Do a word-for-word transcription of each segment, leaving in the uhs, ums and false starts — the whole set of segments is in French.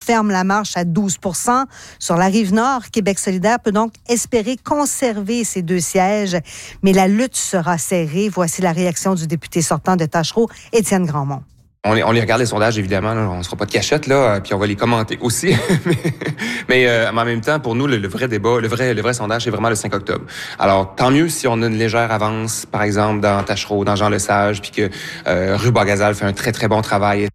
ferme la marche à douze pour cent. Sur la Rive-Nord, Québec solidaire peut donc espérer conserver ses deux sièges, mais la lutte sera serrée. Voici la réaction du député sortant de Tachereau, Étienne Grandmont. On les, on les regarde les sondages, évidemment. Là, on ne sera pas de cachette, là, puis on va les commenter aussi. mais mais, euh, mais en même temps, pour nous, le, le vrai débat, le vrai, le vrai sondage, c'est vraiment le cinq octobre. Alors, tant mieux si on a une légère avance, par exemple, dans Tachereau, dans Jean-Lesage, puis que euh, Rue-Bois-Gazal fait un très, très bon travail.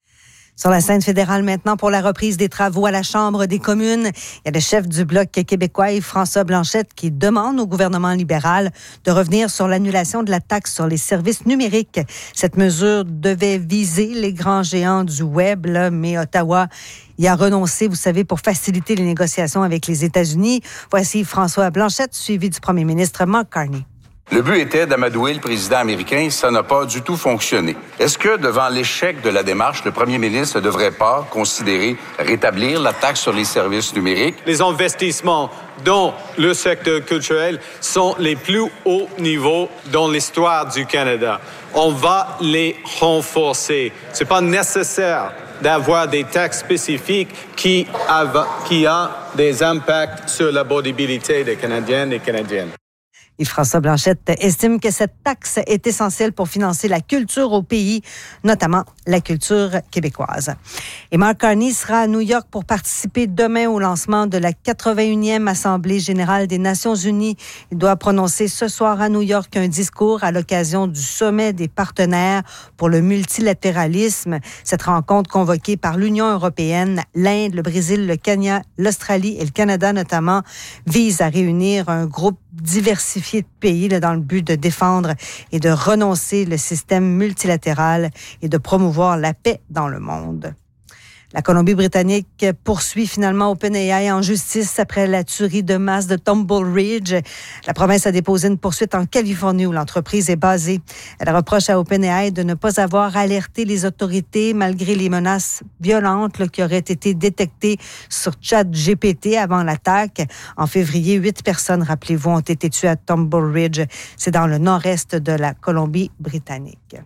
Sur la scène fédérale maintenant, pour la reprise des travaux à la Chambre des communes, il y a le chef du Bloc québécois, François Blanchette, qui demande au gouvernement libéral de revenir sur l'annulation de la taxe sur les services numériques. Cette mesure devait viser les grands géants du web, là, mais Ottawa y a renoncé, vous savez, pour faciliter les négociations avec les États-Unis. Voici François Blanchette, suivi du premier ministre Mark Carney. Le but était d'amadouer le président américain. Ça n'a pas du tout fonctionné. Est-ce que, devant l'échec de la démarche, le premier ministre ne devrait pas considérer rétablir la taxe sur les services numériques? Les investissements dans le secteur culturel sont les plus hauts niveaux dans l'histoire du Canada. On va les renforcer. C'est pas nécessaire d'avoir des taxes spécifiques qui, av- qui ont des impacts sur la mobilité des Canadiennes et Canadiennes. Et François Blanchette estime que cette taxe est essentielle pour financer la culture au pays, notamment la culture québécoise. Et Mark Carney sera à New York pour participer demain au lancement de la quatre-vingt-unième Assemblée générale des Nations unies. Il doit prononcer ce soir à New York un discours à l'occasion du sommet des partenaires pour le multilatéralisme. Cette rencontre convoquée par l'Union européenne, l'Inde, le Brésil, le Kenya, l'Australie et le Canada notamment, vise à réunir un groupe diversifié de pays là, dans le but de défendre et de renoncer le système multilatéral et de promouvoir la paix dans le monde. La Colombie-Britannique poursuit finalement OpenAI en justice après la tuerie de masse de Tumble Ridge. La province a déposé une poursuite en Californie où l'entreprise est basée. Elle reproche à OpenAI de ne pas avoir alerté les autorités malgré les menaces violentes là, qui auraient été détectées sur ChatGPT avant l'attaque. En février, huit personnes, rappelez-vous, ont été tuées à Tumble Ridge. C'est dans le nord-est de la Colombie-Britannique.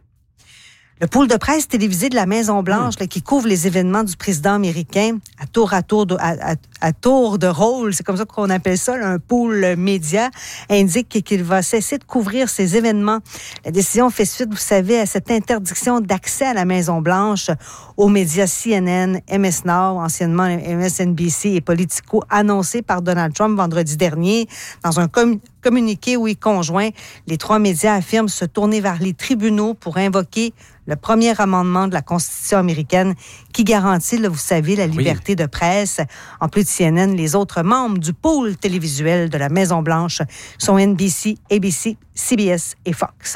Le pool de presse télévisé de la Maison-Blanche, mmh. là, qui couvre les événements du président américain à tour à tour de, à, à, à tour de rôle, c'est comme ça qu'on appelle ça, là, un pool média, indique qu'il va cesser de couvrir ces événements. La décision fait suite, vous savez, à cette interdiction d'accès à la Maison-Blanche aux médias C N N, M S Now, anciennement M S N B C et Politico, annoncée par Donald Trump vendredi dernier. Dans un com- communiqué où il conjoint, les trois médias affirment se tourner vers les tribunaux pour invoquer le premier amendement de la Constitution américaine qui garantit, là, vous savez, la liberté oui. de presse. En plus de C N N, les autres membres du pôle télévisuel de la Maison-Blanche sont N B C, A B C, C B S et Fox.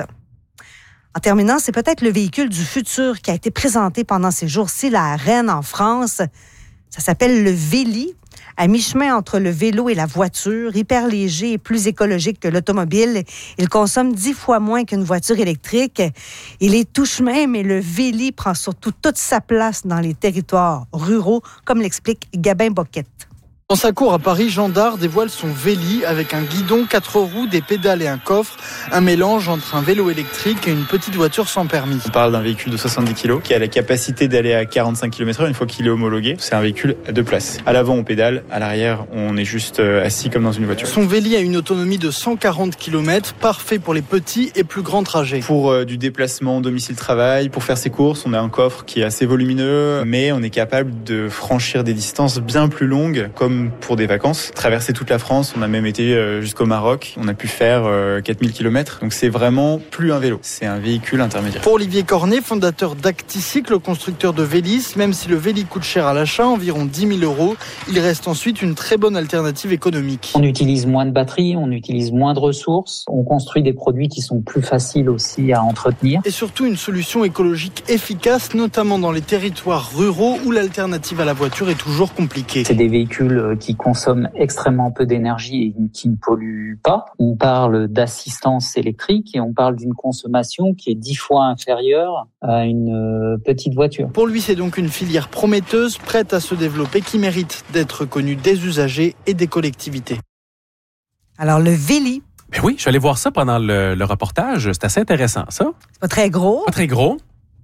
En terminant, c'est peut-être le véhicule du futur qui a été présenté pendant ces jours-ci là, à Rennes, en France. Ça s'appelle le Véli. À mi-chemin entre le vélo et la voiture, hyper léger et plus écologique que l'automobile, il consomme dix fois moins qu'une voiture électrique. Il est tout chemin, mais le Véli prend surtout toute sa place dans les territoires ruraux, comme l'explique Gabin Boquette. Dans sa cour à Paris, Jean Dard dévoile son Véli avec un guidon, quatre roues, des pédales et un coffre. Un mélange entre un vélo électrique et une petite voiture sans permis. On parle d'un véhicule de soixante-dix kilos qui a la capacité d'aller à quarante-cinq kilomètres heure une fois qu'il est homologué. C'est un véhicule à deux places. À l'avant, on pédale. À l'arrière, on est juste assis comme dans une voiture. Son Véli a une autonomie de cent quarante kilomètres, parfait pour les petits et plus grands trajets. Pour euh, du déplacement domicile-travail, pour faire ses courses, on a un coffre qui est assez volumineux, mais on est capable de franchir des distances bien plus longues, comme pour des vacances. Traverser toute la France, on a même été jusqu'au Maroc. On a pu faire quatre mille kilomètres. Donc c'est vraiment plus un vélo, c'est un véhicule intermédiaire. Pour Olivier Cornet, fondateur d'Acticycle, constructeur de Vélis, même si le Véli coûte cher à l'achat, environ dix mille euros, il reste ensuite une très bonne alternative économique. On utilise moins de batteries, on utilise moins de ressources, on construit des produits qui sont plus faciles aussi à entretenir. Et surtout une solution écologique efficace, notamment dans les territoires ruraux où l'alternative à la voiture est toujours compliquée. C'est des véhicules qui consomment extrêmement peu d'énergie et qui ne polluent pas. On parle d'assistance électrique et on parle d'une consommation qui est dix fois inférieure à une petite voiture. Pour lui, c'est donc une filière prometteuse, prête à se développer, qui mérite d'être connue des usagers et des collectivités. Alors, le Véli. Ben oui, je suis allé voir ça pendant le, le reportage. C'est assez intéressant, ça. C'est pas très gros. Pas très gros.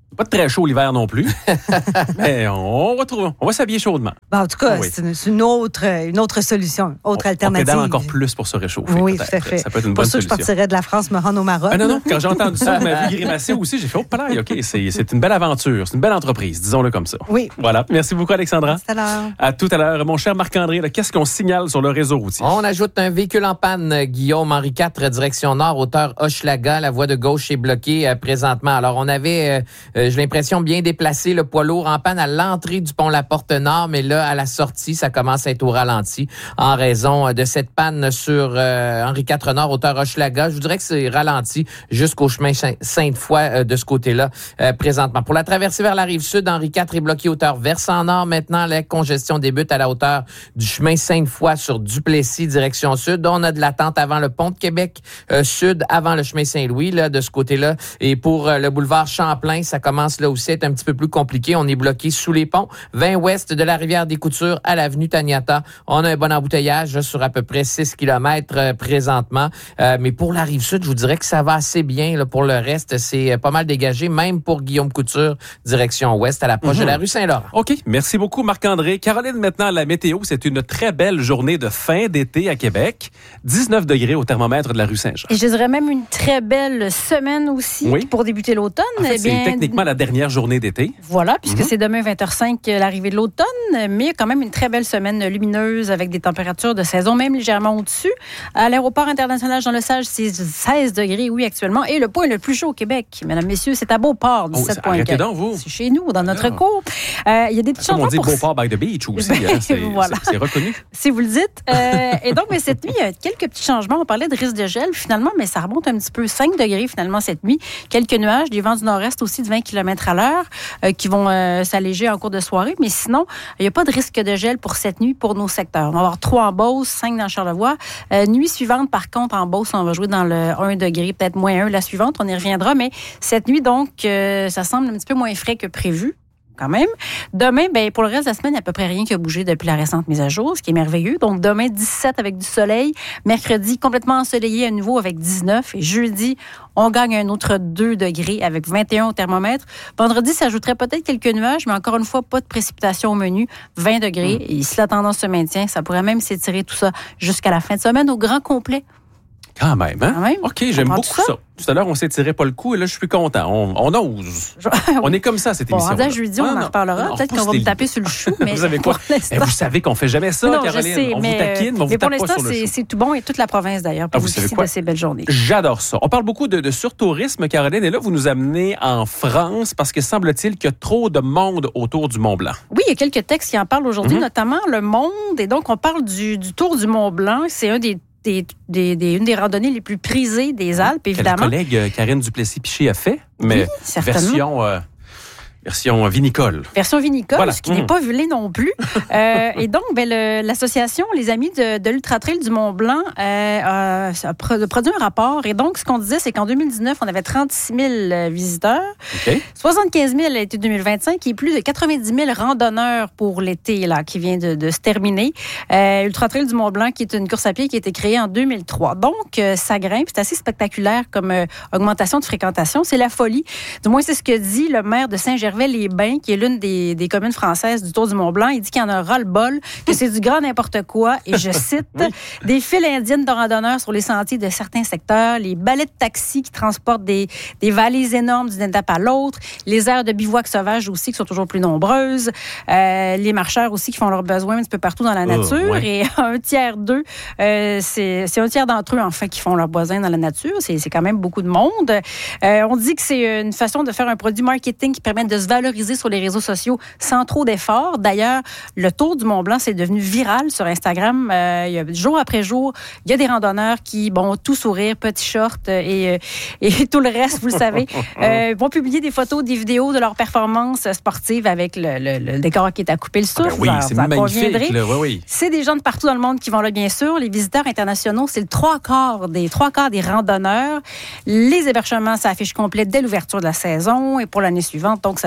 Pas très chaud l'hiver non plus. Mais on va trouver, on va s'habiller chaudement. Ben, en tout cas, oui. c'est une, c'est une, autre, une autre solution, autre on, alternative. On pédale encore plus pour se réchauffer. Oui, peut-être. tout à fait. Ça peut être une pour bonne ça, solution. je partirais de la France me rendre au Maroc. Ah non, non, quand j'ai entendu ça, ma vie grimacer aussi, j'ai fait, oh, pas OK, c'est, c'est une belle aventure, c'est une belle entreprise, disons-le comme ça. Oui. Voilà. Merci beaucoup, Alexandra. À tout à l'heure. À tout à l'heure. Mon cher Marc-André, là, qu'est-ce qu'on signale sur le réseau routier? On ajoute un véhicule en panne, Guillaume, Henri quatre, direction nord, hauteur Hochelaga. La voie de gauche est bloquée euh, présentement. Alors, on avait, euh, j'ai l'impression, bien déplacé le poids lourd en panne à l'entrée du pont La Porte Nord, mais là, à la sortie, ça commence à être au ralenti en raison de cette panne sur euh, Henri quatre Nord, hauteur Hochelaga. Je vous dirais que c'est ralenti jusqu'au chemin Sainte-Foy euh, de ce côté-là euh, présentement. Pour la traversée vers la rive sud, Henri quatre est bloqué hauteur Versant Nord. Maintenant, la congestion débute à la hauteur du chemin Sainte-Foy sur Duplessis, direction sud. On a de l'attente avant le pont de Québec euh, sud, avant le chemin Saint-Louis, là, de ce côté-là. Et pour euh, le boulevard Champlain, ça commence là aussi à être un petit peu plus compliqué. On est bloqué sous les ponts. vingt ouest de la rivière des Coutures à l'avenue Taniata. On a un bon embouteillage sur à peu près six kilomètres euh, présentement. Euh, mais pour la rive sud, je vous dirais que ça va assez bien. Là, pour le reste, c'est pas mal dégagé, même pour Guillaume Couture, direction ouest, à l'approche mm-hmm. de la rue Saint-Laurent. OK. Merci beaucoup, Marc-André. Caroline, maintenant, la météo, c'est une très belle journée de fin d'été à Québec. dix-neuf degrés au thermomètre de la rue Saint-Jean. Et je dirais même une très belle semaine aussi oui. pour débuter l'automne. En fait, eh bien, c'est techniquement la dernière journée d'été. Voilà, puisque mm-hmm. c'est demain vingt heures cinq l'arrivée de l'automne, mais quand même une très belle semaine lumineuse avec des températures de saison même légèrement au-dessus. À l'aéroport international Jean Lesage, c'est seize degrés, oui, actuellement. Et le point le plus chaud au Québec, mesdames, messieurs, c'est à Beauport, dix-sept virgule quatre. Arrêtez donc, vous. C'est chez nous, dans notre cour. Euh, il y a des petits changements. On dit pour... Beauport by the beach aussi. hein, c'est, voilà. c'est, c'est reconnu. Si vous le dites. Euh, et donc, mais cette nuit, il y a quelques petits changements. On parlait de risque de gel, finalement, mais ça remonte un petit peu. cinq degrés, finalement, cette nuit. Quelques nuages, des vents du nord-est aussi de vingt kilomètres à l'heure euh, qui vont euh, s'alléger en cours de soirée. Mais sinon, il n'y a pas de risque de gel pour cette nuit pour nos secteurs. On va avoir trois en Beauce, cinq dans Charlevoix. Euh, nuit suivante, par contre, en Beauce, on va jouer dans le un degré, peut-être moins un la suivante. On y reviendra. Mais cette nuit, donc, euh, ça semble un petit peu moins frais que prévu. Quand même. Demain, ben, pour le reste de la semaine, il n'y a à peu près rien qui a bougé depuis la récente mise à jour, ce qui est merveilleux. Donc, demain, dix-sept avec du soleil. Mercredi, complètement ensoleillé à nouveau avec dix-neuf. Et jeudi, on gagne un autre deux degrés avec vingt et un au thermomètre. Vendredi, ça ajouterait peut-être quelques nuages, mais encore une fois, pas de précipitation au menu. vingt degrés. Mmh. Et si la tendance se maintient, ça pourrait même s'étirer tout ça jusqu'à la fin de semaine au grand complet. Quand même, hein? Quand même. OK, j'aime beaucoup ça. ça. Tout à l'heure, on s'est tiré pas le coup et là, je suis content. On, on ose. Je... on est comme ça, cette émission. Bon, jeudi, on ah, en reparlera. Non, Peut-être qu'on va me taper sur le chou. Mais vous savez quoi? Eh, vous savez qu'on fait jamais ça, non, Caroline. Je sais, on mais, vous taquine, mais on mais vous tape pas sur le chou. Pour l'instant, c'est tout bon et toute la province, d'ailleurs, pour ah, vous de ces belles journées. J'adore ça. On parle beaucoup de, de surtourisme, Caroline, et là, vous nous amenez en France parce que semble-t-il qu'il y a trop de monde autour du Mont-Blanc. Oui, il y a quelques textes qui en parlent aujourd'hui, mm-hmm. notamment Le Monde. Et donc, on parle du, du Tour du Mont-Blanc. C'est un des Des, des, des, une des randonnées les plus prisées des Alpes, évidemment. Que la collègue euh, Karine Duplessis-Piché a fait, mais oui, version... Euh, Version vinicole. Version vinicole, voilà. Ce qui mmh. n'est pas vilain non plus. euh, et donc, ben, le, l'association Les Amis de, de l'Ultra Trail du Mont-Blanc euh, a, a produit un rapport. Et donc, ce qu'on disait, c'est qu'en deux mille dix-neuf, on avait trente-six mille visiteurs. Okay. soixante-quinze mille à l'été deux mille vingt-cinq et plus de quatre-vingt-dix mille randonneurs pour l'été là, qui vient de, de se terminer. Euh, Ultra Trail du Mont-Blanc, qui est une course à pied qui a été créée en deux mille trois. Donc, euh, ça grimpe. C'est assez spectaculaire comme euh, augmentation de fréquentation. C'est la folie. Du moins, c'est ce que dit le maire de Saint-Gervais les Bains, qui est l'une des, des communes françaises du Tour du Mont-Blanc. Il dit qu'il y en a ras-le-bol, que c'est du grand n'importe quoi. Et je cite, oui. des files indiennes de randonneurs sur les sentiers de certains secteurs, les balais de taxi qui transportent des, des valises énormes d'une étape à l'autre, les aires de bivouac sauvages aussi qui sont toujours plus nombreuses, euh, les marcheurs aussi qui font leurs besoins un petit peu partout dans la nature. Oh, ouais. Et un tiers d'eux, euh, c'est, c'est un tiers d'entre eux, enfin, qui font leurs besoins dans la nature. C'est, c'est quand même beaucoup de monde. Euh, on dit que c'est une façon de faire un produit marketing qui permet de se valoriser sur les réseaux sociaux sans trop d'efforts. D'ailleurs, le Tour du Mont-Blanc, c'est devenu viral sur Instagram. Euh, il y a, jour après jour, il y a des randonneurs qui, bon, tout sourire, petits shorts et, et tout le reste, vous le savez, euh, vont publier des photos, des vidéos de leurs performances sportives avec le, le, le décor qui est à couper le souffle. Ah ben oui, vous en, c'est vous en magnifique. Là, oui, oui. C'est des gens de partout dans le monde qui vont là, bien sûr. Les visiteurs internationaux, c'est le trois quarts des, trois quarts des randonneurs. Les hébergements, ça affiche complet dès l'ouverture de la saison et pour l'année suivante. Donc, ça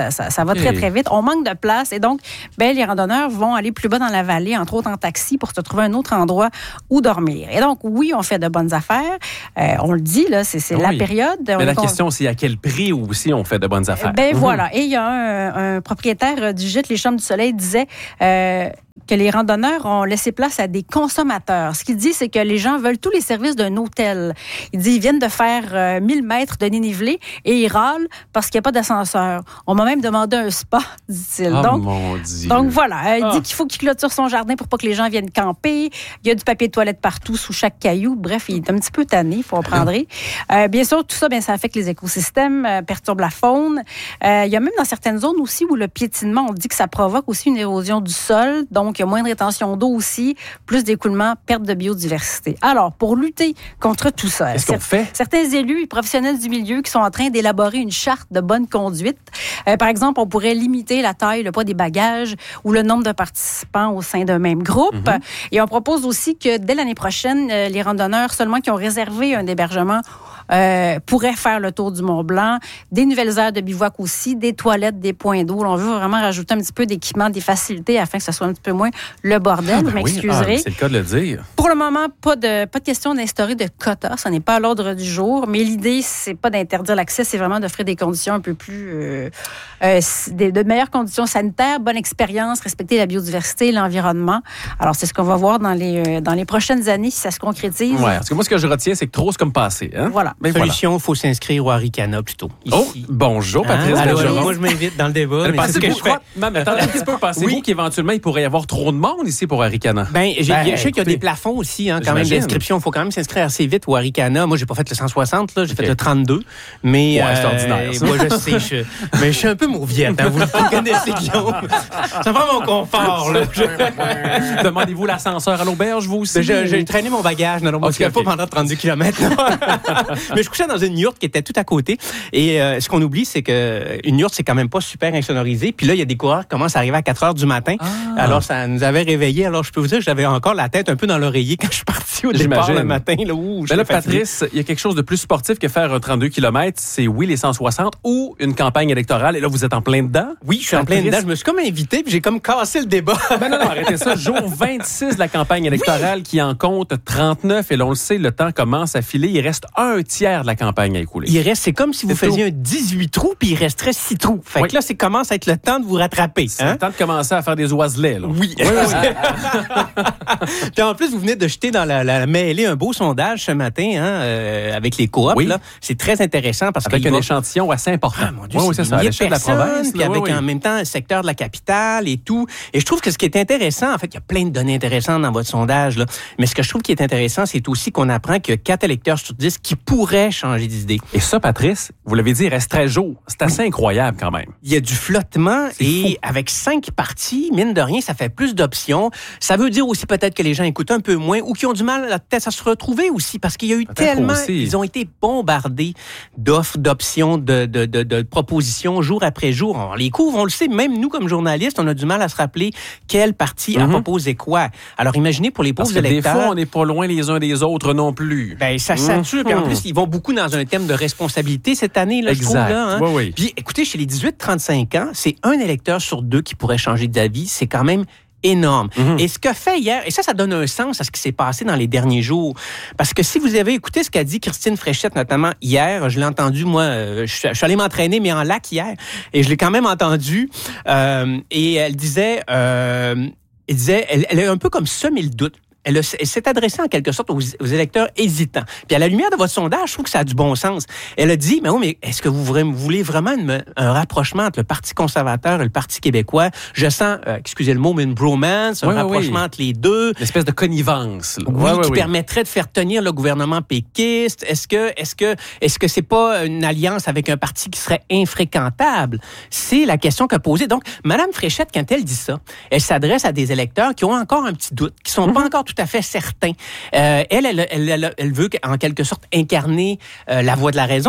ça, ça, ça va okay. très, très vite. On manque de place et donc, ben, les randonneurs vont aller plus bas dans la vallée, entre autres en taxi, pour se trouver un autre endroit où dormir. Et donc, oui, on fait de bonnes affaires. Euh, on le dit, là, c'est, c'est oui. la période. Mais on la est question, c'est à quel prix aussi on fait de bonnes affaires. Ben mm-hmm. voilà. Et il y a un, un propriétaire du gîte Les Chambres du Soleil disait euh, que les randonneurs ont laissé place à des consommateurs. Ce qu'il dit, c'est que les gens veulent tous les services d'un hôtel. Il dit, ils viennent de faire euh, mille mètres de dénivelé et ils râlent parce qu'il n'y a pas d'ascenseur. On m'a même demandé un spa, dit-il. Oh donc, mon Dieu. donc voilà, il ah. dit qu'il faut qu'il clôture son jardin pour pas que les gens viennent camper. Il y a du papier de toilette partout, sous chaque caillou. Bref, il est un petit peu tanné, il faut en prendre. Euh, bien sûr, tout ça, bien, ça affecte les écosystèmes, euh, perturbe la faune. Euh, il y a même dans certaines zones aussi où le piétinement, on dit que ça provoque aussi une érosion du sol. Donc, il y a moins de rétention d'eau aussi, plus d'écoulement, perte de biodiversité. Alors, pour lutter contre tout ça, qu'est-ce qu'on fait? Certains élus et professionnels du milieu qui sont en train d'élaborer une charte de bonne conduite. Euh, par exemple, on pourrait limiter la taille, le poids des bagages ou le nombre de participants au sein d'un même groupe. Mm-hmm. Et on propose aussi que dès l'année prochaine, les randonneurs seulement qui ont réservé un hébergement Euh, pourrait faire le tour du Mont-Blanc, des nouvelles aires de bivouac aussi, des toilettes, des points d'eau. On veut vraiment rajouter un petit peu d'équipement, des facilités afin que ce soit un petit peu moins le bordel. Ah, ben vous m'excuserez. Oui. Ah, c'est le cas de le dire. Pour le moment, pas de, pas de question d'instaurer de quotas. Ça n'est pas à l'ordre du jour. Mais l'idée, c'est pas d'interdire l'accès, c'est vraiment d'offrir des conditions un peu plus... Euh, euh, des, de meilleures conditions sanitaires, bonne expérience, respecter la biodiversité et l'environnement. Alors, c'est ce qu'on va voir dans les, euh, dans les prochaines années si ça se concrétise. Ouais, parce que moi, ce que je retiens, c'est que trop, c'est comme passé. Hein? Voilà. Mais solution, il voilà. faut s'inscrire au Arikana plutôt. Ici. Oh, bonjour Patrice. Hein? Alors, alors, moi, je m'invite dans le débat. Mais c'est ce que je fais. Mais attendez un petit peu. Pensez-vous oui. qu'éventuellement, il pourrait y avoir trop de monde ici pour Arikana? Ben, j'ai, ben, je sais qu'il y a des plafonds aussi, hein, quand même, d'inscription. Il faut quand même s'inscrire assez vite au Arikana. Moi, j'ai pas fait le cent soixante, là, j'ai okay. fait le trente-deux. Mais, ouais, c'est ordinaire. Ça. Moi, je sais, je, mais je suis un peu mauviette. Hein, vous le connaissez, Guillaume. Ça prend mon confort, là. Demandez-vous l'ascenseur à l'auberge, vous aussi? Ben, je, j'ai traîné mon bagage. Non, non, moi, okay, je ne okay. pas pendant trente-deux kilomètres. Mais je couchais dans une yourte qui était tout à côté. Et euh, ce qu'on oublie, c'est qu'une yourte, c'est quand même pas super insonorisé. Puis là, il y a des coureurs qui commencent à arriver à quatre heures du matin. Ah. Alors, ça nous avait réveillés. Alors, je peux vous dire que j'avais encore la tête un peu dans l'oreiller quand je suis parti au départ le matin. Là, où Mais là, Patrice, il y a quelque chose de plus sportif que faire trente-deux kilomètres. C'est oui, les cent soixante ou une campagne électorale. Et là, vous êtes en plein dedans? Oui, je suis Patrice. en plein dedans. Je me suis comme invité puis j'ai comme cassé le débat. Ben non, non, arrêtez ça. Jour vingt-six de la campagne électorale oui. qui en compte trente-neuf. Et là, on le sait, le temps commence à filer. Il reste un tiers de la campagne à écouler. Il reste, c'est comme si vous c'est faisiez tout. un dix-huit trous puis il resterait six trous. Fait oui. que là, c'est commence à être le temps de vous rattraper. C'est hein? le temps de commencer à faire des oiselets. Là. Oui. oui, oui. Puis en plus, vous venez de jeter dans la, la mêlée un beau sondage ce matin hein, euh, avec les coops. Oui. Là. C'est très intéressant parce avec un va... échantillon assez important. Ah, mon Dieu, oui, c'est, c'est ça, à l'échelle de la province. Puis avec oui, oui. en même temps le secteur de la capitale et tout. Et je trouve que ce qui est intéressant, en fait, il y a plein de données intéressantes dans votre sondage, là. Mais ce que je trouve qui est intéressant, c'est aussi qu'on apprend qu'il y a quatre électeurs sur dix qui pourraient changer d'idée. Et ça, Patrice, vous l'avez dit, il reste treize jours. C'est assez oui. incroyable quand même. Il y a du flottement c'est et fou. Avec cinq partis, mine de rien, ça fait plus d'options. Ça veut dire aussi peut-être que les gens écoutent un peu moins ou qui ont du mal peut-être à se retrouver aussi parce qu'il y a eu peut-être tellement... Aussi. Ils ont été bombardés d'offres, d'options, de, de, de, de propositions jour après jour. Alors, les cours, on le sait, même nous comme journalistes, on a du mal à se rappeler quel parti mm-hmm. a proposé quoi. Alors imaginez pour les pauvres parce que électeurs... des fois, on n'est pas loin les uns des autres non plus. Ben ça sature. Mm-hmm. Puis en plus, ils vont beaucoup dans un thème de responsabilité cette année, là, exact. je trouve. Là, hein. Oui, oui. Puis écoutez, chez les dix-huit trente-cinq ans, c'est un électeur sur deux qui pourrait changer d'avis. C'est quand même énorme. Mm-hmm. Et ce qu'a fait hier, et ça, ça donne un sens à ce qui s'est passé dans les derniers jours. Parce que si vous avez écouté ce qu'a dit Christine Fréchette, notamment hier, je l'ai entendu, moi, euh, je, je suis allé m'entraîner, mais en lac hier, et je l'ai quand même entendu, euh, et elle disait, euh, elle disait, elle, elle est un peu comme semé le doute. Elle, a, elle s'est adressée en quelque sorte aux, aux électeurs hésitants. Puis à la lumière de votre sondage, je trouve que ça a du bon sens. Elle a dit, mais oui, mais est-ce que vous voulez vraiment une, un rapprochement entre le Parti conservateur et le Parti québécois? Je sens, euh, excusez le mot, mais une bromance, un oui, rapprochement oui. entre les deux. Une espèce de connivence. Là. Oui, ouais, qui ouais, permettrait de faire tenir le gouvernement péquiste. Est-ce que, est-ce que, est-ce que c'est pas une alliance avec un parti qui serait infréquentable? C'est la question qu'a posée. Donc, Mme Fréchette, quand elle dit ça, elle s'adresse à des électeurs qui ont encore un petit doute, qui sont mm-hmm. pas encore tout à fait certains. Euh, elle, elle, elle, elle, elle veut en quelque sorte incarner euh, la voix de la raison.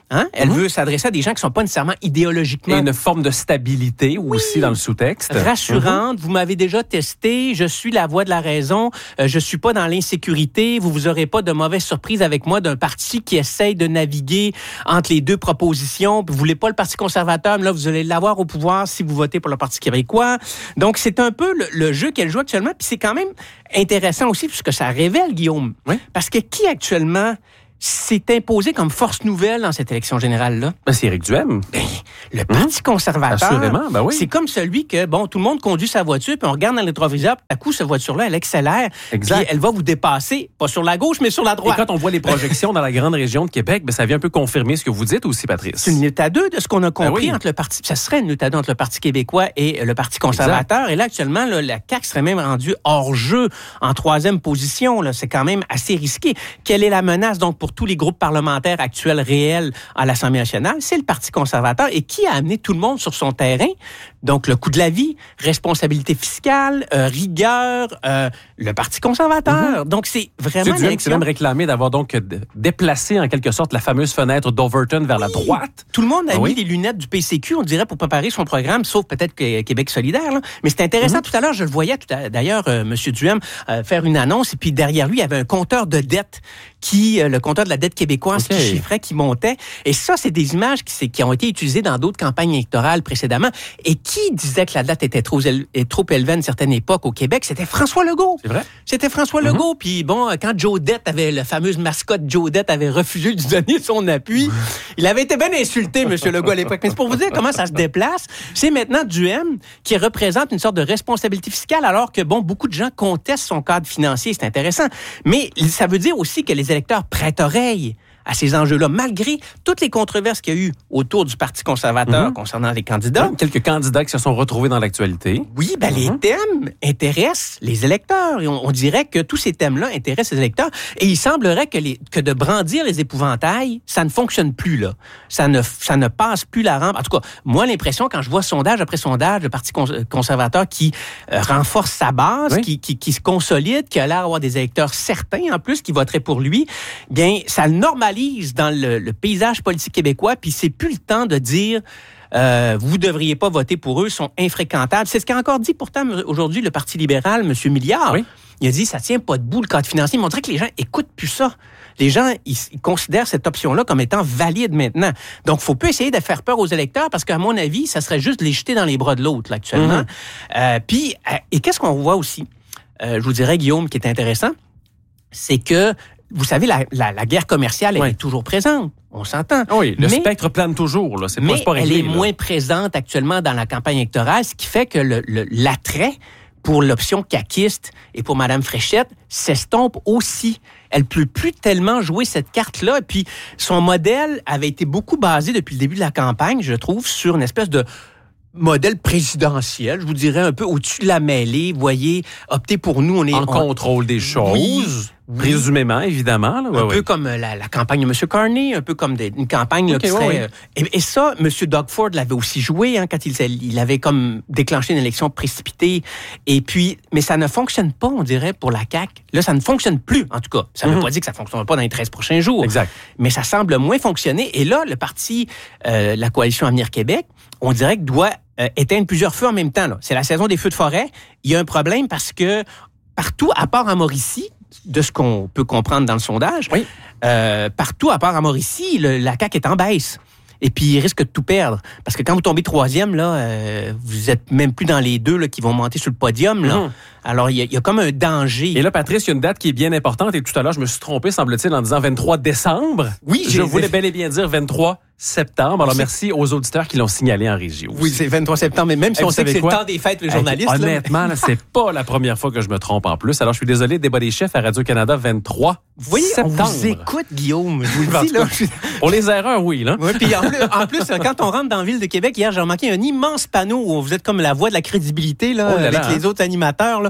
Hein? Elle Mm-hmm. veut s'adresser à des gens qui ne sont pas nécessairement idéologiquement... Et une forme de stabilité oui. aussi dans le sous-texte. Rassurante. Mm-hmm. Vous m'avez déjà testé. Je suis la voix de la raison. Euh, je ne suis pas dans l'insécurité. Vous vous aurez pas de mauvaises surprises avec moi d'un parti qui essaye de naviguer entre les deux propositions. Vous voulez pas le Parti conservateur, mais là, vous allez l'avoir au pouvoir si vous votez pour le Parti québécois. Donc, c'est un peu le, le jeu qu'elle joue actuellement. Puis c'est quand même intéressant aussi puisque ça révèle, Guillaume. Oui. Parce que qui actuellement s'est imposé comme force nouvelle dans cette élection générale-là? Ben, c'est Éric Duhaime. Ben, le Parti mmh. conservateur, assurément, ben oui. c'est comme celui que, bon, tout le monde conduit sa voiture, puis on regarde dans le rétroviseur, puis à coup, cette voiture-là, elle accélère, exact. Puis elle va vous dépasser, pas sur la gauche, mais sur la droite. Et quand on voit les projections dans la grande région de Québec, ben, ça vient un peu confirmer ce que vous dites aussi, Patrice. C'est une lutte à deux de ce qu'on a compris ben oui. entre le Parti... Ça serait une lutte à deux entre le Parti québécois et le Parti conservateur. Exact. Et là, actuellement, là, la C A Q serait même rendue hors jeu, en troisième position. Là. C'est quand même assez risqué. Quelle est la menace, donc, pour tous les groupes parlementaires actuel réel à l'Assemblée nationale, c'est le Parti conservateur. Et qui a amené tout le monde sur son terrain? Donc, le coût de la vie, responsabilité fiscale, euh, rigueur, euh, le Parti conservateur. Mm-hmm. Donc, c'est vraiment une élection. C'est même réclamé d'avoir donc déplacé, en quelque sorte, la fameuse fenêtre d'Overton vers oui. la droite. Tout le monde a ah, mis oui. les lunettes du P C Q, on dirait, pour préparer son programme, sauf peut-être que Québec solidaire. Là. Mais c'est intéressant. Mm-hmm. Tout à l'heure, je le voyais, tout à, d'ailleurs, euh, M. Duhaime euh, faire une annonce, et puis derrière lui, il y avait un compteur de dette, qui, euh, le compteur de la dette québécoise, okay. qui chiffrait, qui montait. Et ça, c'est des images qui, qui ont été utilisées dans d'autres campagnes électorales précédemment. Et qui disait que la dette était trop, trop élevée à une certaine époque au Québec? C'était François Legault. C'est vrai? C'était François mm-hmm. Legault. Puis bon, quand Joe Dette avait, la fameuse mascotte Joe Dette avait refusé de lui donner son appui, mm-hmm. il avait été bien insulté, M. Legault, à l'époque. Mais c'est pour vous dire comment ça se déplace. C'est maintenant Duhaime qui représente une sorte de responsabilité fiscale, alors que, bon, beaucoup de gens contestent son cadre financier. C'est intéressant. Mais ça veut dire aussi que les électeurs prêtent oreille à ces enjeux-là, malgré toutes les controverses qu'il y a eu autour du Parti conservateur mm-hmm. concernant les candidats. Ouais, quelques candidats qui se sont retrouvés dans l'actualité. Oui, ben mm-hmm. les thèmes intéressent les électeurs. Et on, on dirait que tous ces thèmes-là intéressent les électeurs. Et il semblerait que, les, que de brandir les épouvantails, ça ne fonctionne plus, là. Ça ne, ça ne passe plus la rampe. En tout cas, moi, l'impression, quand je vois sondage après sondage, le Parti conservateur qui euh, renforce sa base, oui. qui, qui, qui se consolide, qui a l'air d'avoir des électeurs certains, en plus, qui voteraient pour lui, bien, ça le normalise dans le, le paysage politique québécois, puis c'est plus le temps de dire euh, vous devriez pas voter pour eux, sont infréquentables. C'est ce qu'a encore dit pourtant aujourd'hui le Parti libéral, M. Milliard. Oui. Il a dit ça tient pas debout le cadre financier. Mais on dirait que les gens écoutent plus ça. Les gens ils, ils considèrent cette option-là comme étant valide maintenant. Donc, faut pas essayer de faire peur aux électeurs parce qu'à mon avis, ça serait juste de les jeter dans les bras de l'autre là, actuellement. Mm-hmm. Euh, puis, euh, et qu'est-ce qu'on voit aussi? Euh, je vous dirais, Guillaume, qui est intéressant, c'est que vous savez, la, la, la guerre commerciale, elle oui. est toujours présente. On s'entend. Oui, le mais, spectre plane toujours. Là. C'est mais pas, c'est pas réglé, elle est là. moins présente actuellement dans la campagne électorale, ce qui fait que le, le, l'attrait pour l'option caquiste et pour Mme Fréchette s'estompe aussi. Elle ne peut plus tellement jouer cette carte-là. Et puis, son modèle avait été beaucoup basé depuis le début de la campagne, je trouve, sur une espèce de modèle présidentiel, je vous dirais un peu au-dessus de la mêlée. Vous voyez, optez pour nous, on est... En on... contrôle des choses. Oui. Oui. Présumément, évidemment. Là. Un ouais, peu ouais. comme la, la campagne de M. Carney, un peu comme des, une campagne okay, là, qui serait... Ouais, ouais. Et, et ça, M. Doug Ford l'avait aussi joué hein, quand il, il avait comme déclenché une élection précipitée. Et puis, mais ça ne fonctionne pas, on dirait, pour la C A Q. Là, ça ne fonctionne plus, en tout cas. Ça ne mm-hmm. veut pas dire que ça ne fonctionnera pas dans les treize prochains jours. Exact. Mais ça semble moins fonctionner. Et là, le parti, euh, la Coalition Avenir Québec, on dirait que doit euh, éteindre plusieurs feux en même temps. Là. C'est la saison des feux de forêt. Il y a un problème parce que partout, à part en Mauricie, de ce qu'on peut comprendre dans le sondage, oui. euh, partout, à part en Mauricie, le, la C A Q est en baisse. Et puis, il risque de tout perdre. Parce que quand vous tombez troisième, là, euh, vous êtes même plus dans les deux là, qui vont monter sur le podium. Là. Mmh. Alors, il y, y a comme un danger. Et là, Patrice, il y a une date qui est bien importante. Et tout à l'heure, je me suis trompé, semble-t-il, en disant vingt-trois décembre. Oui, je voulais bel et bien dire vingt-trois septembre. Alors, c'est... merci aux auditeurs qui l'ont signalé en régie. Oui, c'est vingt-trois septembre, mais même si on sait que c'est quoi? Le temps des fêtes, les journalistes. Hey, honnêtement, là, c'est pas la première fois que je me trompe en plus. Alors, je suis désolé, débat des chefs à Radio-Canada, vingt-trois vous voyez, septembre. On vous écoute, Guillaume. Je vous le dis, là. Pour les erreurs, oui, là. Oui, puis en plus, en plus, quand on rentre dans la ville de Québec, hier, j'ai remarqué un immense panneau où vous êtes comme la voix de la crédibilité, là, oh là avec là, les hein. autres animateurs, là.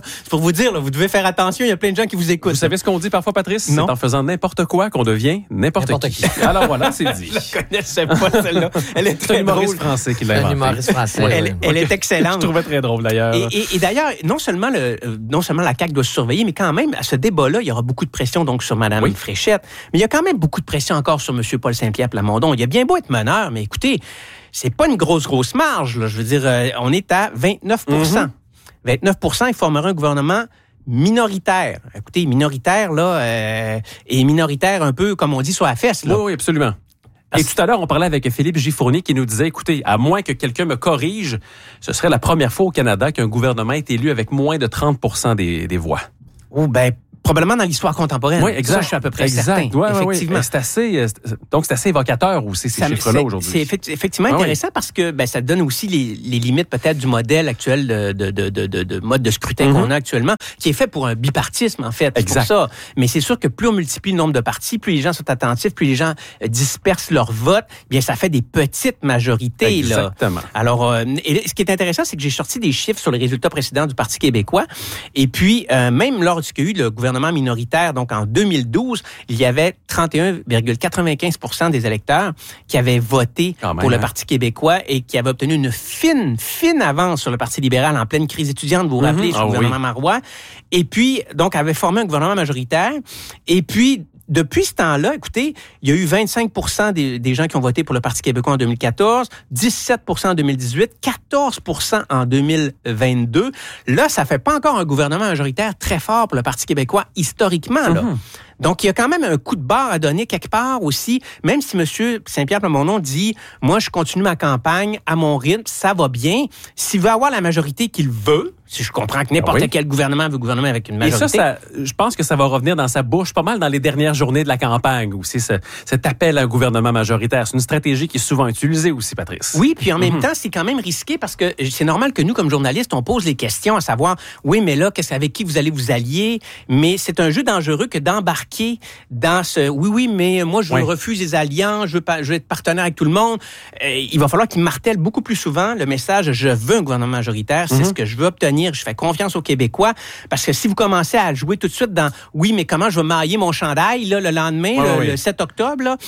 C'est pour vous dire, là, vous devez faire attention, il y a plein de gens qui vous écoutent. Vous savez ce qu'on dit parfois, Patrice? Non. C'est en faisant n'importe quoi qu'on devient n'importe, N'importe qui. qui. Alors voilà, c'est dit. Je la connaissais pas, celle-là. Elle est C'est très un humoriste drôle. français qui l'a C'est un inventé. humoriste français. Elle, oui. elle est excellente. Je trouvais très drôle, d'ailleurs. Et, et, et d'ailleurs, non seulement, le, non seulement la C A Q doit se surveiller, mais quand même, à ce débat-là, il y aura beaucoup de pression donc sur Mme Oui. Fréchette. Mais il y a quand même beaucoup de pression encore sur M. Paul Saint-Pierre Plamondon. Il a bien beau être meneur, mais écoutez, c'est pas une grosse, grosse marge. Là. Je veux dire, euh, on est à vingt-neuf pour cent. Mm-hmm. vingt-neuf pour cent, il formera un gouvernement minoritaire. Écoutez, minoritaire, là, euh, et minoritaire un peu, comme on dit, sur la fesse. Là. Oui, oui, absolument. Et tout à l'heure, on parlait avec Philippe Gifournier qui nous disait, écoutez, à moins que quelqu'un me corrige, ce serait la première fois au Canada qu'un gouvernement est élu avec moins de trente pour cent des, des voix. Oh, ben, probablement dans l'histoire contemporaine. Oui, exact. Ça, je suis à peu près exact. certain. Ouais, ouais, effectivement. ouais. C'est assez, donc, c'est assez évocateur aussi, ces Ça, chiffres-là c'est, aujourd'hui. C'est effect- effectivement Ah oui. intéressant parce que ben, ça donne aussi les, les limites peut-être du modèle actuel de, de, de, de, de, de mode de scrutin Mm-hmm. qu'on a actuellement, qui est fait pour un bipartisme, en fait. C'est Exact. pour ça. Mais c'est sûr que plus on multiplie le nombre de partis, plus les gens sont attentifs, plus les gens euh, dispersent leur vote, bien ça fait des petites majorités. Exactement. Là. Alors, euh, et ce qui est intéressant, c'est que j'ai sorti des chiffres sur les résultats précédents du Parti québécois. Et puis, euh, même lors du qu'il y a eu le gouvernement minoritaire, donc en deux mille douze, il y avait trente et un virgule quatre-vingt-quinze pour cent des électeurs qui avaient voté Quand même, pour le hein? Parti québécois et qui avaient obtenu une fine, fine avance sur le Parti libéral en pleine crise étudiante, vous vous rappelez, Mm-hmm. sur Ah le gouvernement oui. Marois. Et puis, donc, avait formé un gouvernement majoritaire. Et puis, depuis ce temps-là, écoutez, il y a eu vingt-cinq pour cent des, des gens qui ont voté pour le Parti québécois en deux mille quatorze, dix-sept pour cent en deux mille dix-huit, quatorze pour cent en deux mille vingt-deux. Là, ça fait pas encore un gouvernement majoritaire très fort pour le Parti québécois historiquement, là. Mm-hmm. Donc, il y a quand même un coup de barre à donner quelque part aussi, même si M. Saint-Pierre Plamondon dit « Moi, je continue ma campagne à mon rythme, ça va bien. » S'il veut avoir la majorité qu'il veut, si je comprends que n'importe Ah oui. quel gouvernement veut gouverner avec une Et majorité... ça, ça, je pense que ça va revenir dans sa bouche pas mal dans les dernières journées de la campagne aussi, ce, cet appel à un gouvernement majoritaire. C'est une stratégie qui est souvent utilisée aussi, Patrice. Oui, puis en même Mhm. temps, c'est quand même risqué parce que c'est normal que nous, comme journalistes, on pose les questions à savoir, oui, mais là, qu'est-ce avec qui vous allez vous allier? Mais c'est un jeu dangereux que d'embarquer dans ce, oui, oui, mais moi, je Oui. refuse les alliances, je veux, pas, je veux être partenaire avec tout le monde. Euh, il va falloir qu'il martèle beaucoup plus souvent le message, je veux un gouvernement majoritaire, c'est Mhm. ce que je veux obtenir, je fais confiance aux Québécois, parce que si vous commencez à jouer tout de suite dans, oui, mais comment je vais mailler mon chandail, là, le lendemain, Ouais, le, oui. le sept octobre, là,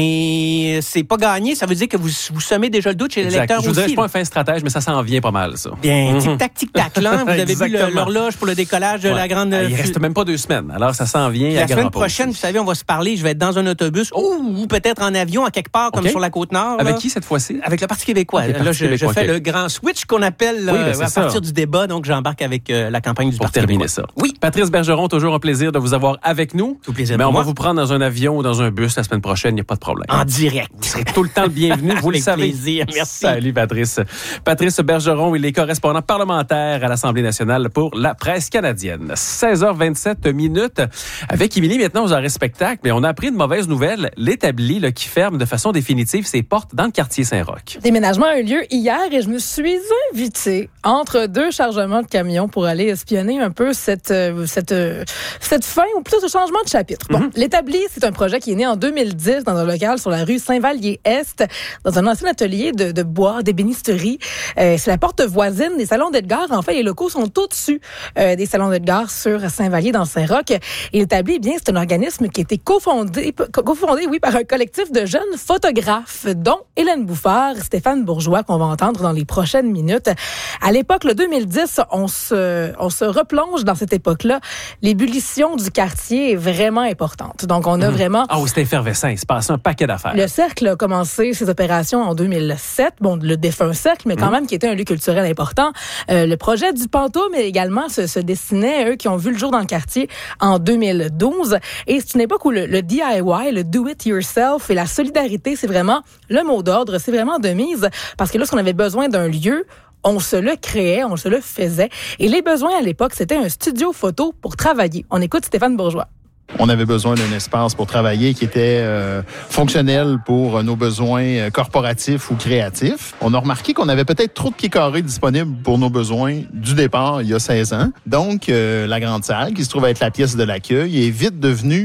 ben, c'est pas gagné, ça veut dire que vous, vous semez déjà le doute chez Exact. l'électeur Je vous dirais, je aussi. suis pas un fin stratège, mais ça s'en vient pas mal, ça. Bien, Mhm. tic-tac, tic-tac, là, vous avez vu le- Exactement. l'horloge pour le décollage de Ouais. la grande... Ah, il reste même pas deux semaines, alors ça s'en vient Puis à la semaine grands pas prochaine, aussi. vous savez, on va se parler, je vais être dans un autobus, oh, ou peut-être en avion, à quelque part, comme OK. sur la Côte-Nord. Avec là. qui cette fois-ci? Avec le Parti québécois. Ok, le là, Parti je, je québécois, fais ok. le grand switch qu'on appelle là, Oui, ben, c'est à ça. partir du débat, donc j'embarque avec euh, la campagne du Pour Parti terminer québécois. ça. Oui. Patrice Bergeron, toujours un plaisir de vous avoir avec nous. Tout plaisir Mais pour on moi. va vous prendre dans un avion ou dans un bus la semaine prochaine, il n'y a pas de problème. En direct. Vous serez tout le temps le bienvenu, vous le Avec savez. plaisir, merci. Salut Patrice. Patrice Bergeron, il est correspondant parlementaire à l'Assemblée nationale pour la presse canadienne. seize heures vingt-sept minutes. Avec Émilie, maintenant aux arrêts spectacles, mais on a appris une mauvaise nouvelle. L'établi là, qui ferme de façon définitive ses portes dans le quartier Saint-Roch. Le déménagement a eu lieu hier et je me suis invitée entre deux chargements de camions pour aller espionner un peu cette, euh, cette, euh, cette fin ou plutôt ce changement de chapitre. Bon, Mm-hmm. l'établi, c'est un projet qui est né en deux mille dix dans un local sur la rue Saint-Vallier-Est, dans un ancien atelier de, de bois, d'ébénisterie. Euh, c'est la porte voisine des salons d'Edgar. En fait, les locaux sont au-dessus euh, des salons d'Edgar sur Saint-Vallier dans le Saint-Roch. Et l'établi, eh bien, c'est un organisme qui a été cofondé, cofondé, oui, par un collectif de jeunes photographes, dont Hélène Bouffard, Stéphane Bourgeois, qu'on va entendre dans les prochaines minutes. À l'époque, le deux mille dix, on se, on se replonge dans cette époque-là. L'ébullition du quartier est vraiment importante. Donc, on a Mhm. vraiment... Ah oui, c'est effervescent. Il se passe un paquet d'affaires. Le Cercle a commencé ses opérations en deux mille sept. Bon, le défunt Cercle, mais quand Mhm. même qui était un lieu culturel important. Euh, le projet du Pantoum également se, se dessinait, eux qui ont vu le jour dans le quartier en deux mille douze. Et c'est une époque où le, le D I Y, le do it yourself et la solidarité, c'est vraiment le mot d'ordre, c'est vraiment de mise. Parce que lorsqu'on avait besoin d'un lieu, on se le créait, on se le faisait. Et les besoins à l'époque, c'était un studio photo pour travailler. On écoute Stéphane Bourgeois. On avait besoin d'un espace pour travailler qui était euh, fonctionnel pour nos besoins euh, corporatifs ou créatifs. On a remarqué qu'on avait peut-être trop de pieds carrés disponibles pour nos besoins du départ il y a seize ans. Donc, euh, la grande salle, qui se trouve être la pièce de l'accueil, est vite devenue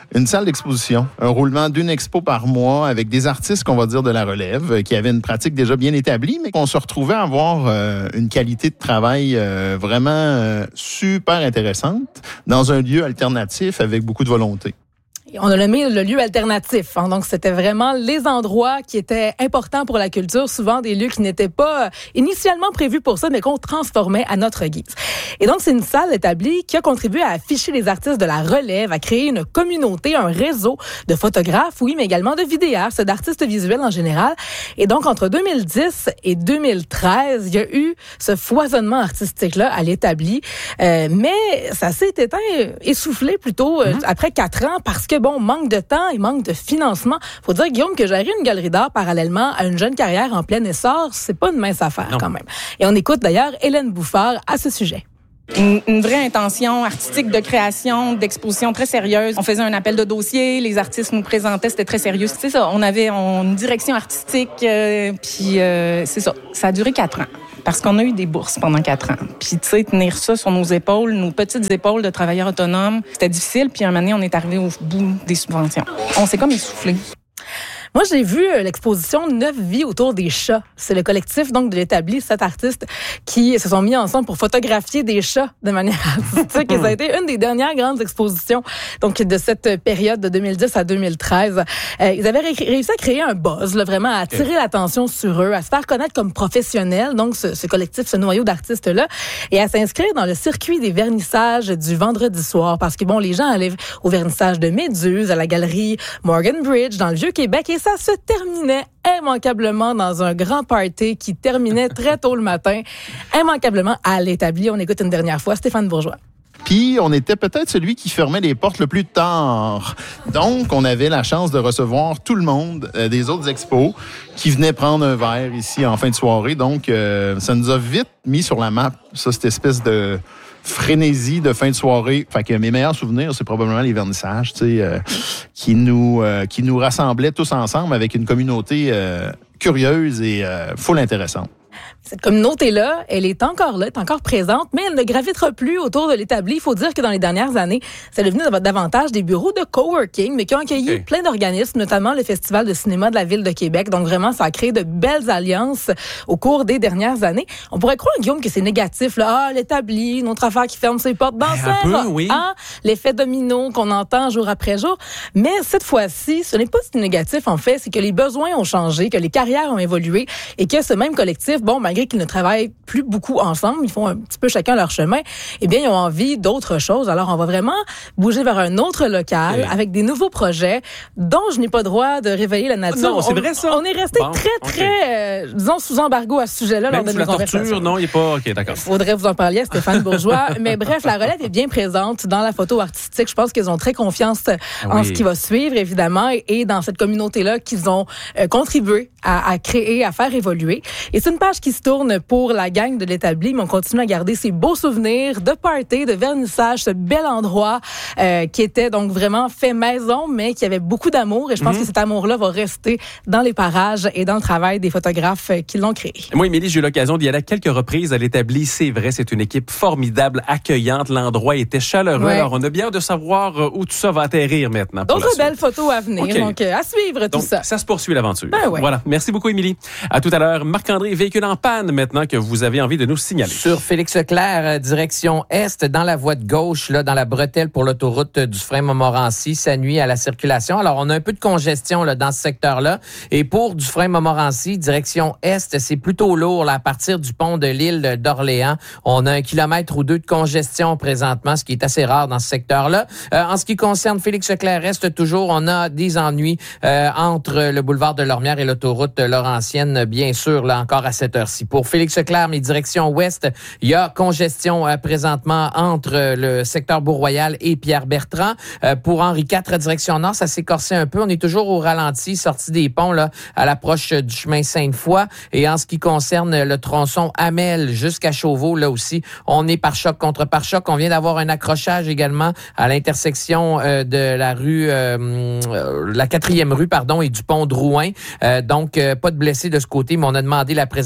une salle d'exposition, un roulement d'une expo par mois avec des artistes, qu'on va dire, de la relève, qui avaient une pratique déjà bien établie, mais qu'on se retrouvait à avoir euh, une qualité de travail euh, vraiment euh, super intéressante dans un lieu alternatif avec beaucoup de volonté. On a nommé le lieu alternatif. Hein, donc, c'était vraiment les endroits qui étaient importants pour la culture, souvent des lieux qui n'étaient pas initialement prévus pour ça, mais qu'on transformait à notre guise. Et donc, c'est une salle établie qui a contribué à afficher les artistes de la relève, à créer une communauté, un réseau de photographes, oui, mais également de vidéastes, d'artistes visuels en général. Et donc, entre deux mille dix et deux mille treize, il y a eu ce foisonnement artistique-là à l'établi. Euh, mais ça s'est éteint, essoufflé plutôt, euh, mm-hmm. après quatre ans, parce que bon, manque de temps et manque de financement. Faut dire, Guillaume, que gérer une galerie d'art parallèlement à une jeune carrière en plein essor, c'est pas une mince affaire non. quand même. Et on écoute d'ailleurs Hélène Bouffard à ce sujet. Une, une vraie intention artistique de création, d'exposition très sérieuse. On faisait un appel de dossier, les artistes nous présentaient, c'était très sérieux. C'est ça, on avait on, une direction artistique, euh, puis euh, c'est ça. Ça a duré quatre ans. Parce qu'on a eu des bourses pendant quatre ans. Puis, tu sais, tenir ça sur nos épaules, nos petites épaules de travailleurs autonomes, c'était difficile. Puis, un moment donné, on est arrivé au bout des subventions. On s'est comme essoufflé. Moi, j'ai vu l'exposition Neuf vies autour des chats. C'est le collectif donc de l'établi, sept artistes qui se sont mis ensemble pour photographier des chats de manière artistique. Et ça a été une des dernières grandes expositions donc de cette période de deux mille dix à deux mille treize. Euh, ils avaient ré- réussi à créer un buzz, là, vraiment à attirer l'attention sur eux, à se faire connaître comme professionnels, donc ce, ce collectif, ce noyau d'artistes-là, et à s'inscrire dans le circuit des vernissages du vendredi soir. Parce que, bon, les gens allaient au vernissage de Méduse, à la galerie Morgan Bridge, dans le Vieux-Québec, et ça se terminait immanquablement dans un grand party qui terminait très tôt le matin, immanquablement à l'établi. On écoute une dernière fois Stéphane Bourgeois. Puis, on était peut-être celui qui fermait les portes le plus tard. Donc, on avait la chance de recevoir tout le monde euh, des autres expos qui venaient prendre un verre ici en fin de soirée. Donc, euh, ça nous a vite mis sur la map, ça, cette espèce de frénésie de fin de soirée. Fait que mes meilleurs souvenirs, c'est probablement les vernissages, tu sais, euh, qui nous euh, qui nous rassemblaient tous ensemble avec une communauté euh, curieuse et euh, full intéressante. Cette communauté-là, elle est encore là, est encore présente, mais elle ne gravitera plus autour de l'établi. Il faut dire que dans les dernières années, c'est devenu davantage des bureaux de coworking, mais qui ont accueilli okay. plein d'organismes, notamment le Festival de cinéma de la Ville de Québec. Donc vraiment, ça a créé de belles alliances au cours des dernières années. On pourrait croire, Guillaume, que c'est négatif. Là. Ah, l'établi, notre affaire qui ferme ses portes dans ben, un peu, oui. Ah, l'effet domino qu'on entend jour après jour. Mais cette fois-ci, ce n'est pas si négatif, en fait. C'est que les besoins ont changé, que les carrières ont évolué et que ce même collectif, bon, malgré qu'ils ne travaillent plus beaucoup ensemble, ils font un petit peu chacun leur chemin, eh bien, ils ont envie d'autre chose. Alors, on va vraiment bouger vers un autre local oui. avec des nouveaux projets dont je n'ai pas droit de révéler la nature. Non, c'est on, vrai, ça. On est resté bon, très, très, okay. euh, disons, sous embargo à ce sujet-là Même lors de sous nos la conversations. Torture, non, il n'est pas... OK, d'accord. Il faudrait vous en parler à Stéphane Bourgeois. Mais bref, la relève est bien présente dans la photo artistique. Je pense qu'ils ont très confiance en oui. ce qui va suivre, évidemment, et dans cette communauté-là qu'ils ont euh, contribué à, à créer, à faire évoluer. Et c'est une page qui se tourne pour la gang de l'établi, mais on continue à garder ces beaux souvenirs de party, de vernissage, ce bel endroit euh, qui était donc vraiment fait maison, mais qui avait beaucoup d'amour. Et je pense mm-hmm. que cet amour-là va rester dans les parages et dans le travail des photographes qui l'ont créé. Moi, Émilie, j'ai eu l'occasion d'y aller à quelques reprises à l'établi. C'est vrai, c'est une équipe formidable, accueillante. L'endroit était chaleureux. Ouais. Alors, on a bien hâte de savoir où tout ça va atterrir maintenant. D'autres belles photos à venir. Okay. Donc, à suivre tout donc, ça. Ça se poursuit l'aventure. Ben ouais. Voilà. Merci beaucoup, Émilie. À tout à l'heure. Marc-André, véhicule en panne maintenant que vous avez envie de nous signaler. Sur Félix-Leclerc, direction Est, dans la voie de gauche, là, dans la bretelle pour l'autoroute du Dufresne-Montmorency, ça nuit à la circulation. Alors, on a un peu de congestion là, dans ce secteur-là. Et pour Dufresne-Montmorency, direction Est, c'est plutôt lourd là, à partir du pont de l'île d'Orléans. On a un kilomètre ou deux de congestion présentement, ce qui est assez rare dans ce secteur-là. Euh, en ce qui concerne Félix-Leclerc-Est, toujours, on a des ennuis euh, entre le boulevard de Lormière et l'autoroute Laurentienne, bien sûr, là encore à cette heure-ci. Pour Félix-Leclerc, mais direction ouest, il y a congestion euh, présentement entre euh, le secteur Bourg-Royal et Pierre-Bertrand. Euh, pour Henri quatre, direction nord, ça s'est corsé un peu. On est toujours au ralenti, sortie des ponts là, à l'approche du chemin Sainte-Foy. Et en ce qui concerne le tronçon Hamel jusqu'à Chauveau, là aussi, on est par choc contre par choc. On vient d'avoir un accrochage également à l'intersection euh, de la rue, euh, euh, la quatrième rue, pardon, et du pont Drouin. Euh, donc, euh, pas de blessés de ce côté, mais on a demandé la présence des policiers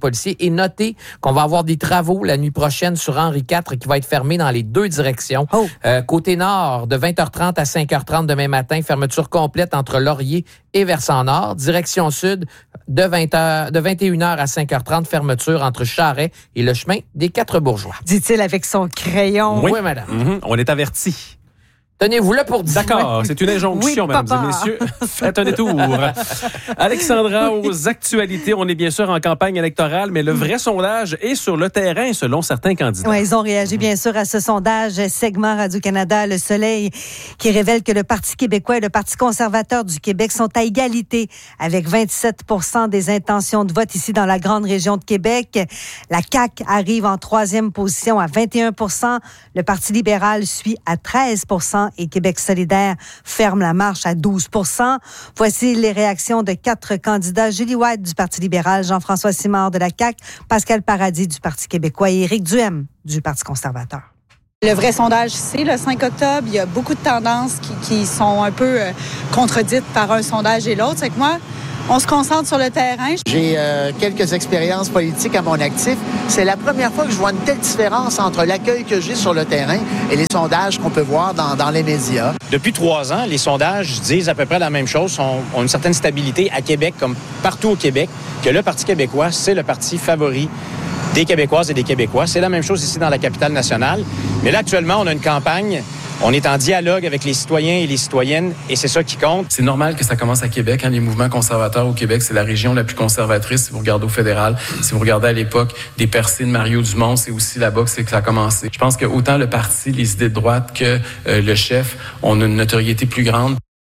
policiers. Et notez qu'on va avoir des travaux la nuit prochaine sur Henri quatre qui va être fermé dans les deux directions. Oh. Euh, côté nord, de vingt heures trente à cinq heures trente demain matin, fermeture complète entre Laurier et Versant Nord. Direction sud, de, vingt heures, de vingt et une heures à cinq heures trente, fermeture entre Charest et le chemin des Quatre-Bourgeois. Dit-il avec son crayon. Oui, oui madame. Mm-hmm. On est avertis. Tenez-vous là pour dire. D'accord, c'est une injonction, oui, mesdames papa. et messieurs. Faites un détour. Alexandra, aux actualités, on est bien sûr en campagne électorale, mais le vrai sondage est sur le terrain, selon certains candidats. Oui, ils ont réagi bien sûr à ce sondage segment Radio-Canada Le Soleil qui révèle que le Parti québécois et le Parti conservateur du Québec sont à égalité avec vingt-sept pour cent des intentions de vote ici dans la grande région de Québec. La C A Q arrive en troisième position à vingt et un pour cent. Le Parti libéral suit à treize pour cent. Et Québec solidaire ferme la marche à douze pour cent. Voici les réactions de quatre candidats. Julie White du Parti libéral, Jean-François Simard de la C A Q, Pascal Paradis du Parti québécois et Éric Duhem du Parti conservateur. Le vrai sondage, c'est le cinq octobre. Il y a beaucoup de tendances qui, qui sont un peu euh, contredites par un sondage et l'autre. C'est que moi, on se concentre sur le terrain. J'ai euh, quelques expériences politiques à mon actif. C'est la première fois que je vois une telle différence entre l'accueil que j'ai sur le terrain et les sondages qu'on peut voir dans, dans les médias. Depuis trois ans, les sondages disent à peu près la même chose, ont, ont une certaine stabilité à Québec comme partout au Québec, que le Parti québécois, c'est le parti favori des Québécoises et des Québécois. C'est la même chose ici dans la capitale nationale. Mais là, actuellement, on a une campagne. On est en dialogue avec les citoyens et les citoyennes et c'est ça qui compte. C'est normal que ça commence à Québec. Hein, les mouvements conservateurs au Québec, c'est la région la plus conservatrice. Si vous regardez au fédéral, si vous regardez à l'époque des percées de Mario Dumont, c'est aussi là-bas que, c'est que ça a commencé. Je pense que autant le parti, les idées de droite que euh, le chef ont une notoriété plus grande.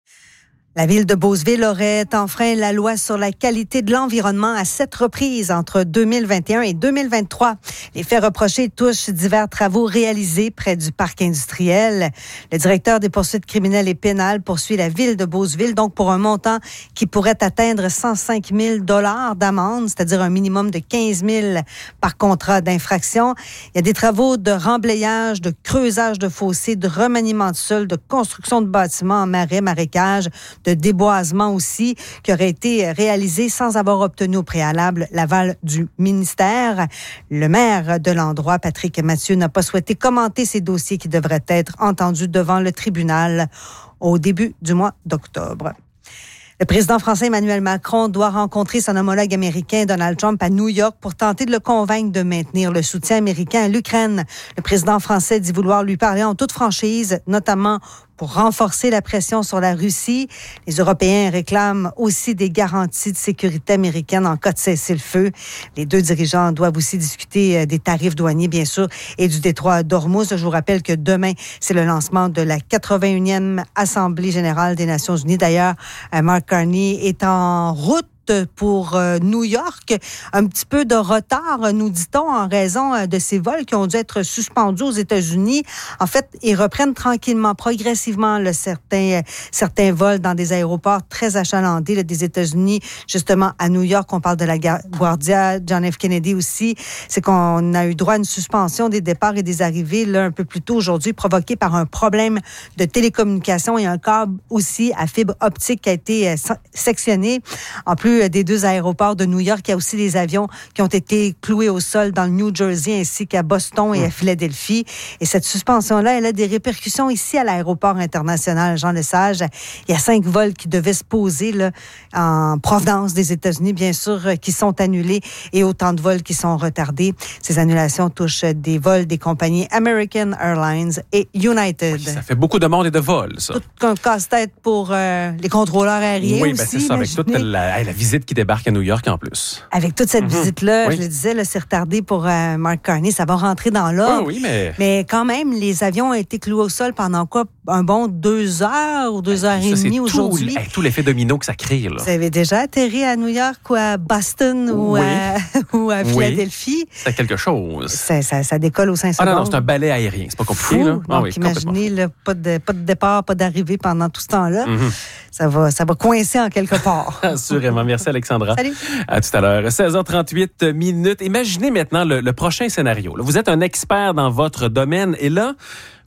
La ville de Beauceville aurait enfreint la loi sur la qualité de l'environnement à sept reprises entre deux mille vingt et un et deux mille vingt-trois. Les faits reprochés touchent divers travaux réalisés près du parc industriel. Le directeur des poursuites criminelles et pénales poursuit la ville de Beauceville, donc pour un montant qui pourrait atteindre cent cinq mille dollars d'amende, c'est-à-dire un minimum de quinze mille par contrat d'infraction. Il y a des travaux de remblayage, de creusage de fossés, de remaniement de sol, de construction de bâtiments en marais, marécages, de déboisement aussi, qui aurait été réalisé sans avoir obtenu au préalable l'aval du ministère. Le maire de l'endroit, Patrick Mathieu, n'a pas souhaité commenter ces dossiers qui devraient être entendus devant le tribunal au début du mois d'octobre. Le président français Emmanuel Macron doit rencontrer son homologue américain Donald Trump à New York pour tenter de le convaincre de maintenir le soutien américain à l'Ukraine. Le président français dit vouloir lui parler en toute franchise, notamment pour renforcer la pression sur la Russie. Les Européens réclament aussi des garanties de sécurité américaine en cas de cessez-le-feu. Les deux dirigeants doivent aussi discuter des tarifs douaniers, bien sûr, et du détroit d'Ormuz. Je vous rappelle que demain, c'est le lancement de la quatre-vingt-unième Assemblée générale des Nations unies. D'ailleurs, Mark Carney est en route pour euh, New York. Un petit peu de retard, nous dit-on, en raison de ces vols qui ont dû être suspendus aux États-Unis. En fait, ils reprennent tranquillement, progressivement, là, certains, certains vols dans des aéroports très achalandés là, des États-Unis, justement à New York. On parle de la Guardia, John F. Kennedy aussi. C'est qu'on a eu droit à une suspension des départs et des arrivées là, un peu plus tôt aujourd'hui, provoquée par un problème de télécommunication et un câble aussi à fibre optique qui a été euh, sectionné. En plus des deux aéroports de New York, il y a aussi des avions qui ont été cloués au sol dans le New Jersey ainsi qu'à Boston et à Philadelphie. Et cette suspension-là, elle a des répercussions ici à l'aéroport international Jean Lesage. Il y a cinq vols qui devaient se poser là, en provenance des États-Unis, bien sûr, qui sont annulés et autant de vols qui sont retardés. Ces annulations touchent des vols des compagnies American Airlines et United. Oui, ça fait beaucoup de monde et de vols, ça. Tout un casse-tête pour euh, les contrôleurs aériens oui, aussi. Oui, ben c'est ça, avec toute la, hey, la visite qui débarque à New York en plus. Avec toute cette mm-hmm. visite-là, oui. je le disais, là, c'est retardé pour euh, Mark Carney. Ça va rentrer dans l'ordre. Oui, oui, mais... mais quand même, les avions ont été cloués au sol pendant quoi? Un bon deux heures ou deux heures et demie aujourd'hui. Hey, tout l'effet domino que ça crée. Là. Vous avez déjà atterri à New York ou à Boston ou, oui. à, ou à Philadelphie? Oui. C'est quelque chose. Ça, ça, ça décolle au cinq secondes. Ah non, non, c'est un balai aérien. C'est pas compliqué. Fou. Là. Donc, ah, oui, imaginez, là, pas, de, pas de départ, pas d'arrivée pendant tout ce temps-là. Mm-hmm. Ça va, ça va coincer en quelque part. Assurément. Merci, Alexandra. Salut. À tout à l'heure. seize heures trente-huit minutes. Imaginez maintenant le, le prochain scénario. Vous êtes un expert dans votre domaine et là,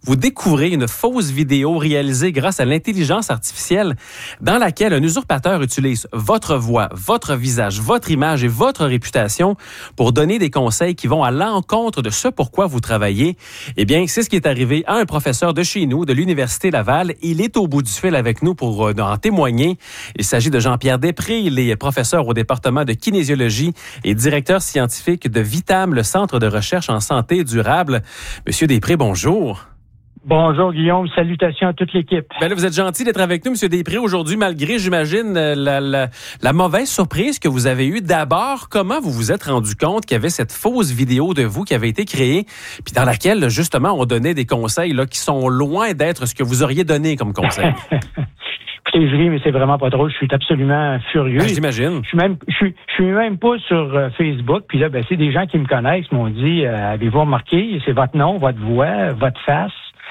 vous découvrez une fausse vidéo réalisée grâce à l'intelligence artificielle dans laquelle un usurpateur utilise votre voix, votre visage, votre image et votre réputation pour donner des conseils qui vont à l'encontre de ce pourquoi vous travaillez. Eh bien, c'est ce qui est arrivé à un professeur de chez nous, de l'Université Laval. Il est au bout du fil avec nous pour euh, en témoigner. Il s'agit de Jean-Pierre Després. Il est professeur au département de kinésiologie et directeur scientifique de Vitam, le centre de recherche en santé durable. Monsieur Després, bonjour. Bonjour Guillaume, salutations à toute l'équipe. Ben là, vous êtes gentil d'être avec nous, Monsieur Després, aujourd'hui, malgré, j'imagine, la, la, la mauvaise surprise que vous avez eue. D'abord, comment vous vous êtes rendu compte qu'il y avait cette fausse vidéo de vous qui avait été créée, puis dans laquelle, justement, on donnait des conseils là, qui sont loin d'être ce que vous auriez donné comme conseil? Écoutez, je ris, mais c'est vraiment pas drôle. Je suis absolument furieux. Ben, j'imagine. Je suis même, je suis, je suis même pas sur euh, Facebook. Puis là, ben, c'est des gens qui me connaissent m'ont dit, euh, avez-vous remarqué, c'est votre nom, votre voix, votre face.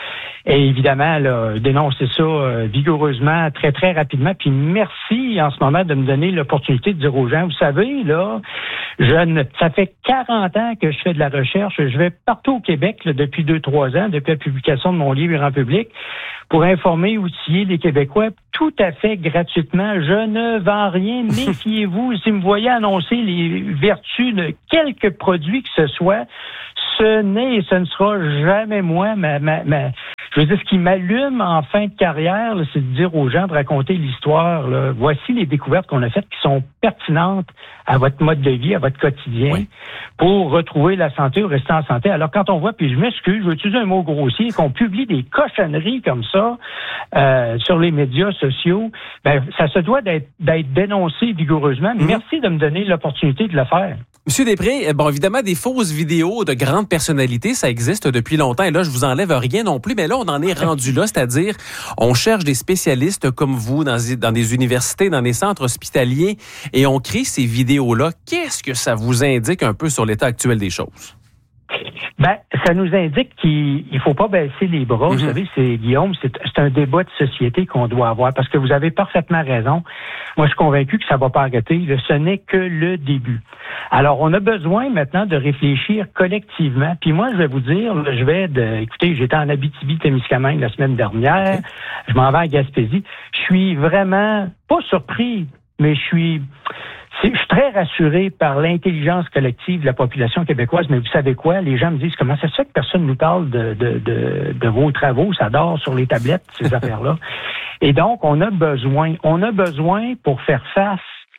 Et évidemment, là, dénoncer ça euh, vigoureusement, très, très rapidement. Puis merci en ce moment de me donner l'opportunité de dire aux gens, vous savez, là, je ne, ça fait quarante ans que je fais de la recherche. Je vais partout au Québec là, depuis deux, trois ans, depuis la publication de mon livre en public, pour informer, outiller les Québécois tout à fait gratuitement. Je ne vends rien. Méfiez-vous. Si vous me voyez annoncer les vertus de quelques produits que ce soit, ce n'est et ce ne sera jamais moi. Ma, ma, ma, je veux dire, ce qui m'allume en fin de carrière, là, c'est de dire aux gens, de raconter l'histoire. Là. Voici les découvertes qu'on a faites qui sont pertinentes à votre mode de vie, à votre quotidien, oui, pour retrouver la santé ou rester en santé. Alors, quand on voit, puis je m'excuse, je vais utiliser un mot grossier, qu'on publie des cochonneries comme ça euh, sur les médias sociaux, ben, ça se doit d'être, d'être dénoncé vigoureusement. Mm-hmm. Merci de me donner l'opportunité de le faire. Monsieur Després, bon, évidemment, des fausses vidéos de grandes personnalités, ça existe depuis longtemps. Et là, je vous enlève rien non plus, mais là, on en est rendu là, c'est-à-dire, on cherche des spécialistes comme vous dans, dans des universités, dans des centres hospitaliers, et on crée ces vidéos-là. Qu'est-ce que ça vous indique un peu sur l'état actuel des choses? Ben, ça nous indique qu'il ne faut pas baisser les bras. Mm-hmm. Vous savez, c'est Guillaume, c'est, c'est un débat de société qu'on doit avoir parce que vous avez parfaitement raison. Moi, je suis convaincu que ça ne va pas arrêter. Ce n'est que le début. Alors, on a besoin maintenant de réfléchir collectivement. Puis moi, je vais vous dire, je vais de, écoutez, j'étais en Abitibi-Témiscamingue la semaine dernière. Okay. Je m'en vais à Gaspésie. Je suis vraiment pas surpris, mais je suis... Je suis très rassuré par l'intelligence collective de la population québécoise, mais vous savez quoi? Les gens me disent comment ça se fait que personne ne nous parle de, de, de, de vos travaux, ça dort sur les tablettes, ces affaires-là. Et donc, on a besoin, on a besoin pour faire face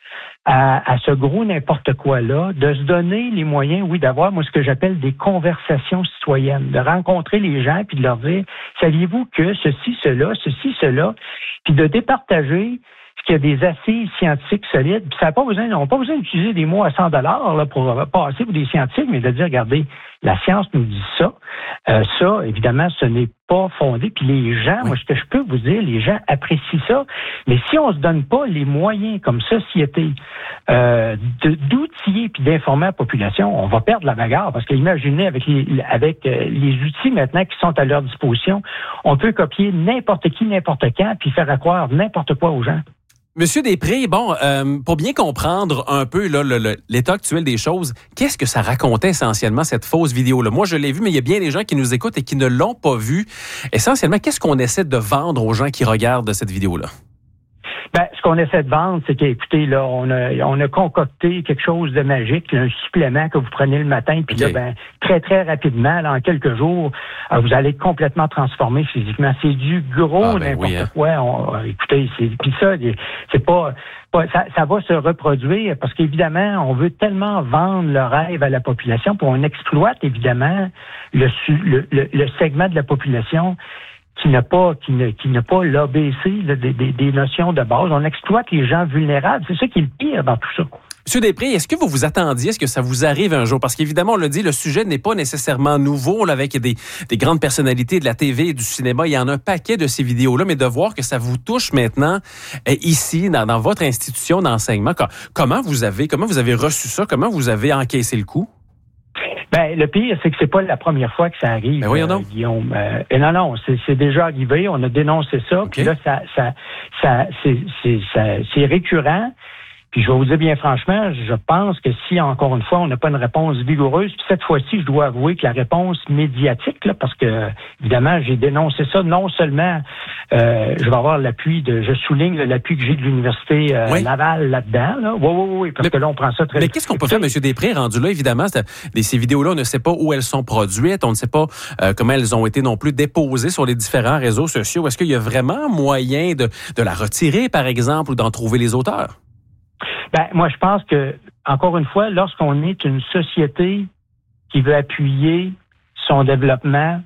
à, à ce gros n'importe quoi-là, de se donner les moyens, oui, d'avoir, moi, ce que j'appelle des conversations citoyennes, de rencontrer les gens puis de leur dire, saviez-vous que ceci, cela, ceci, cela, puis de départager qu'il y a des assises scientifiques solides. Puis ça n'a pas besoin, on n'a pas besoin d'utiliser des mots à cent dollars là, pour passer pour des scientifiques, mais de dire, regardez, la science nous dit ça. Euh, ça, évidemment, ce n'est pas fondé. Puis les gens, oui, moi, ce que je peux vous dire, les gens apprécient ça. Mais si on se donne pas les moyens comme société euh, de, d'outiller puis d'informer la population, on va perdre la bagarre. Parce que imaginez, avec les, avec euh, les outils maintenant qui sont à leur disposition, on peut copier n'importe qui, n'importe quand, puis faire croire n'importe quoi aux gens. Monsieur Després, bon, euh, pour bien comprendre un peu là, le, le, l'état actuel des choses, qu'est-ce que ça racontait essentiellement, cette fausse vidéo-là? Moi, je l'ai vue, mais il y a bien des gens qui nous écoutent et qui ne l'ont pas vue. Essentiellement, qu'est-ce qu'on essaie de vendre aux gens qui regardent cette vidéo-là? Ben, ce qu'on essaie de vendre, c'est qu'écoutez, là, on a, on a concocté quelque chose de magique, là, un supplément que vous prenez le matin, puis okay, là, ben, très, très rapidement, là, en quelques jours, euh, vous allez être complètement transformé physiquement. C'est du gros ah, ben n'importe oui, hein. quoi. On, écoutez, c'est, puis ça, c'est pas, pas ça, ça va se reproduire parce qu'évidemment, on veut tellement vendre le rêve à la population, puis on exploite évidemment le, le, le, le segment de la population qui n'a pas qui ne, qui n'a pas l'A B C, là, des, des, des notions de base. On exploite les gens vulnérables. C'est ça qui est le pire dans tout ça. Monsieur Després, est-ce que vous vous attendiez à ce que ça vous arrive un jour? Parce qu'évidemment, on l'a dit, le sujet n'est pas nécessairement nouveau là, avec des, des grandes personnalités de la T V et du cinéma. Il y en a un paquet de ces vidéos-là, mais de voir que ça vous touche maintenant euh, ici, dans, dans votre institution d'enseignement. Comment vous avez comment vous avez reçu ça? Comment vous avez encaissé le coup? Ben, le pire, c'est que c'est pas la première fois que ça arrive, ben oui, euh, Guillaume. Euh, et non, non, c'est, c'est déjà arrivé. On a dénoncé ça. Okay. Puis là, ça, ça, ça, c'est, c'est, ça, c'est récurrent. Puis je vais vous dire bien franchement, je pense que si, encore une fois, on n'a pas une réponse vigoureuse, puis cette fois-ci, je dois avouer que la réponse médiatique, là, parce que, évidemment, j'ai dénoncé ça, non seulement euh, je vais avoir l'appui de, je souligne l'appui que j'ai de l'Université euh, oui. Laval là-dedans, là. Oui, oui, oui, parce mais, que là, on prend ça très... Mais qu'est-ce qu'on peut faire, M. Després, rendu là, évidemment, ces vidéos-là, on ne sait pas où elles sont produites, on ne sait pas euh, comment elles ont été non plus déposées sur les différents réseaux sociaux. Est-ce qu'il y a vraiment moyen de, de la retirer, par exemple, ou d'en trouver les auteurs? Ben, moi, je pense que, encore une fois, lorsqu'on est une société qui veut appuyer son développement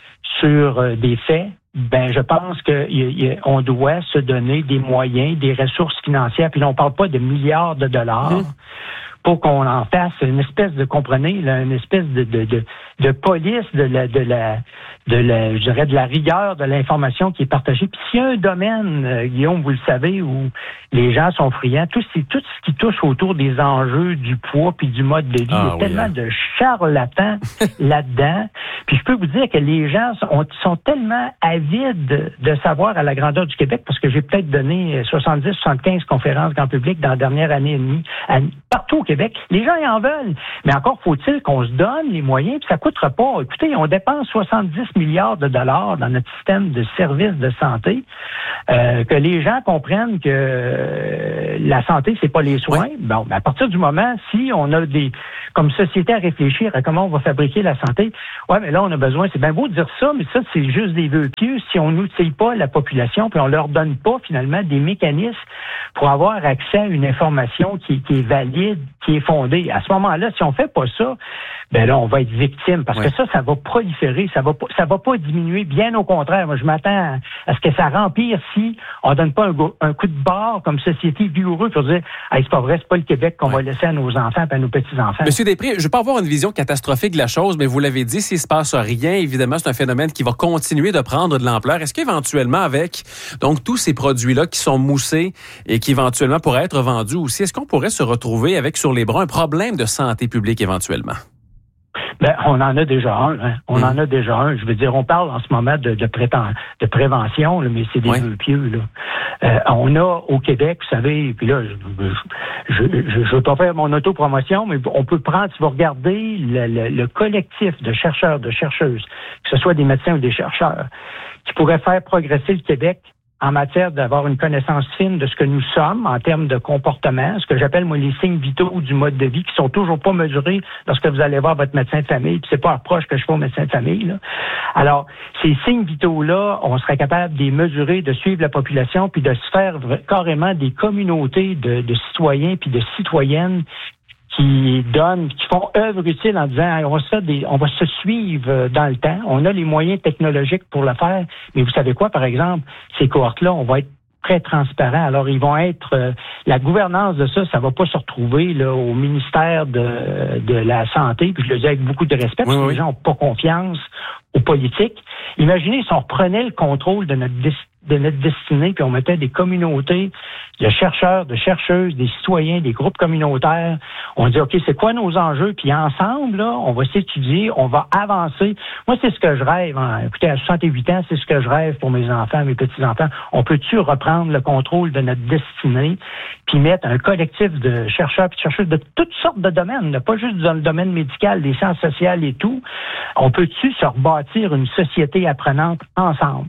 sur euh, des faits, ben, je pense qu'on doit se donner des moyens, des ressources financières. Puis là, on parle pas de milliards de dollars mmh. pour qu'on en fasse une espèce de, comprenez, là, une espèce de, de, de, de police de la, de la, de la, je dirais, de la rigueur de l'information qui est partagée. Puis s'il y a un domaine, euh, Guillaume, vous le savez, où les gens sont friands, tout, c'est tout ce qui touche autour des enjeux du poids puis du mode de vie. Ah, il y a oui, tellement hein. de charlatans là-dedans. Puis je peux vous dire que les gens sont, sont tellement avides de savoir à la grandeur du Québec, parce que j'ai peut-être donné soixante-dix, soixante-quinze conférences grand public dans la dernière année et demie, à, partout au Québec. Les gens y en veulent. Mais encore faut-il qu'on se donne les moyens, puis ça coûtera pas. Écoutez, on dépense soixante-dix milliards de dollars dans notre système de services de santé, euh, que les gens comprennent que euh, la santé, c'est pas les soins. Oui. Bon, ben à partir du moment, si on a des, comme société à réfléchir à comment on va fabriquer la santé, ouais, mais là, on a besoin, c'est bien beau de dire ça, mais ça, c'est juste des vœux pieux. Si on n'outille pas la population, puis on leur donne pas, finalement, des mécanismes pour avoir accès à une information qui, qui est valide, qui est fondée. À ce moment-là, si on fait pas ça, ben là, on va être victime, parce ouais. que ça, ça va proliférer, ça va pas, ça va pas diminuer, bien au contraire. Moi, je m'attends à ce que ça rempire si on donne pas un, go- un coup de barre comme société vigoureux pour dire, hey, c'est pas vrai, c'est pas le Québec qu'on ouais. va laisser à nos enfants et à nos petits-enfants. Monsieur Després, je veux pas avoir une vision catastrophique de la chose, mais vous l'avez dit, s'il se passe rien, évidemment, c'est un phénomène qui va continuer de prendre de l'ampleur. Est-ce qu'éventuellement, avec donc tous ces produits-là qui sont moussés et qui éventuellement pourraient être vendus aussi, est-ce qu'on pourrait se retrouver avec sur les bras un problème de santé publique éventuellement? Ben, on en a déjà un. Hein. On mmh. en a déjà un. Je veux dire, on parle en ce moment de, de, préten- de prévention, là, mais c'est des vœux pieux. Là. Euh, on a au Québec, vous savez, puis là, je ne veux pas faire mon autopromotion, mais on peut prendre, si vous regardez le, le, le collectif de chercheurs, de chercheuses, que ce soit des médecins ou des chercheurs, qui pourraient faire progresser le Québec en matière d'avoir une connaissance fine de ce que nous sommes en termes de comportement, ce que j'appelle, moi, les signes vitaux du mode de vie qui sont toujours pas mesurés lorsque vous allez voir votre médecin de famille, puis c'est pas approche que je fais au médecin de famille, là. Alors, ces signes vitaux-là, on serait capable de les mesurer, de suivre la population, puis de se faire carrément des communautés de, de citoyens puis de citoyennes qui donnent, qui font œuvre utile en disant, on va se faire des, on va se suivre dans le temps. On a les moyens technologiques pour le faire. Mais vous savez quoi, par exemple, ces cohortes-là, on va être très transparents. Alors, ils vont être, euh, la gouvernance de ça, ça va pas se retrouver là au ministère de, de la Santé. Puis je le dis avec beaucoup de respect, parce oui, que oui. les gens n'ont pas confiance aux politiques. Imaginez si on reprenait le contrôle de notre destinée, de notre destinée, puis on mettait des communautés de chercheurs, de chercheuses, des citoyens, des groupes communautaires. On dit, OK, c'est quoi nos enjeux? Puis ensemble, là, on va s'étudier, on va avancer. Moi, c'est ce que je rêve. Hein. Écoutez, à soixante-huit ans, c'est ce que je rêve pour mes enfants, mes petits-enfants. On peut-tu reprendre le contrôle de notre destinée, puis mettre un collectif de chercheurs et de chercheuses de toutes sortes de domaines, là, pas juste dans le domaine médical, des sciences sociales et tout. On peut-tu se rebâtir une société apprenante ensemble?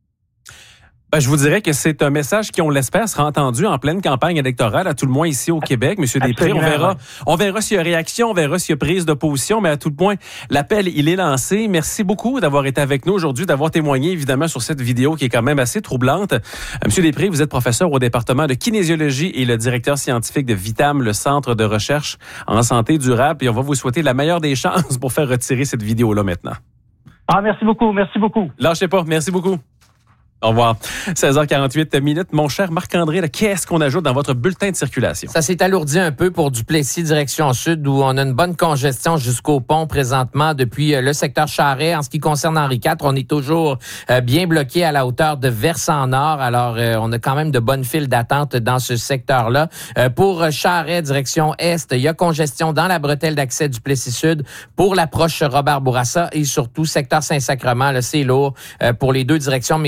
Ben, je vous dirais que c'est un message qui, on l'espère, sera entendu en pleine campagne électorale, à tout le moins ici au Québec. Monsieur Després, on verra, on verra s'il y a réaction, on verra s'il y a prise de position, mais à tout le point, l'appel, il est lancé. Merci beaucoup d'avoir été avec nous aujourd'hui, d'avoir témoigné, évidemment, sur cette vidéo qui est quand même assez troublante. Monsieur Després, vous êtes professeur au département de kinésiologie et le directeur scientifique de Vitam, le centre de recherche en santé durable. Et on va vous souhaiter la meilleure des chances pour faire retirer cette vidéo-là maintenant. Ah, merci beaucoup, merci beaucoup. Lâchez pas, merci beaucoup. Au revoir. seize heures quarante-huit minutes. Mon cher Marc-André, là, qu'est-ce qu'on ajoute dans votre bulletin de circulation? Ça s'est alourdi un peu pour Duplessis, direction sud, où on a une bonne congestion jusqu'au pont présentement depuis le secteur Charest. En ce qui concerne Henri quatre, on est toujours euh, bien bloqué à la hauteur de Versant-Nord. Alors, euh, on a quand même de bonnes files d'attente dans ce secteur-là. Euh, pour Charest, direction est, il y a congestion dans la bretelle d'accès Duplessis-Sud pour l'approche Robert Bourassa et surtout secteur Saint-Sacrement. Là, c'est lourd euh, pour les deux directions, mais côté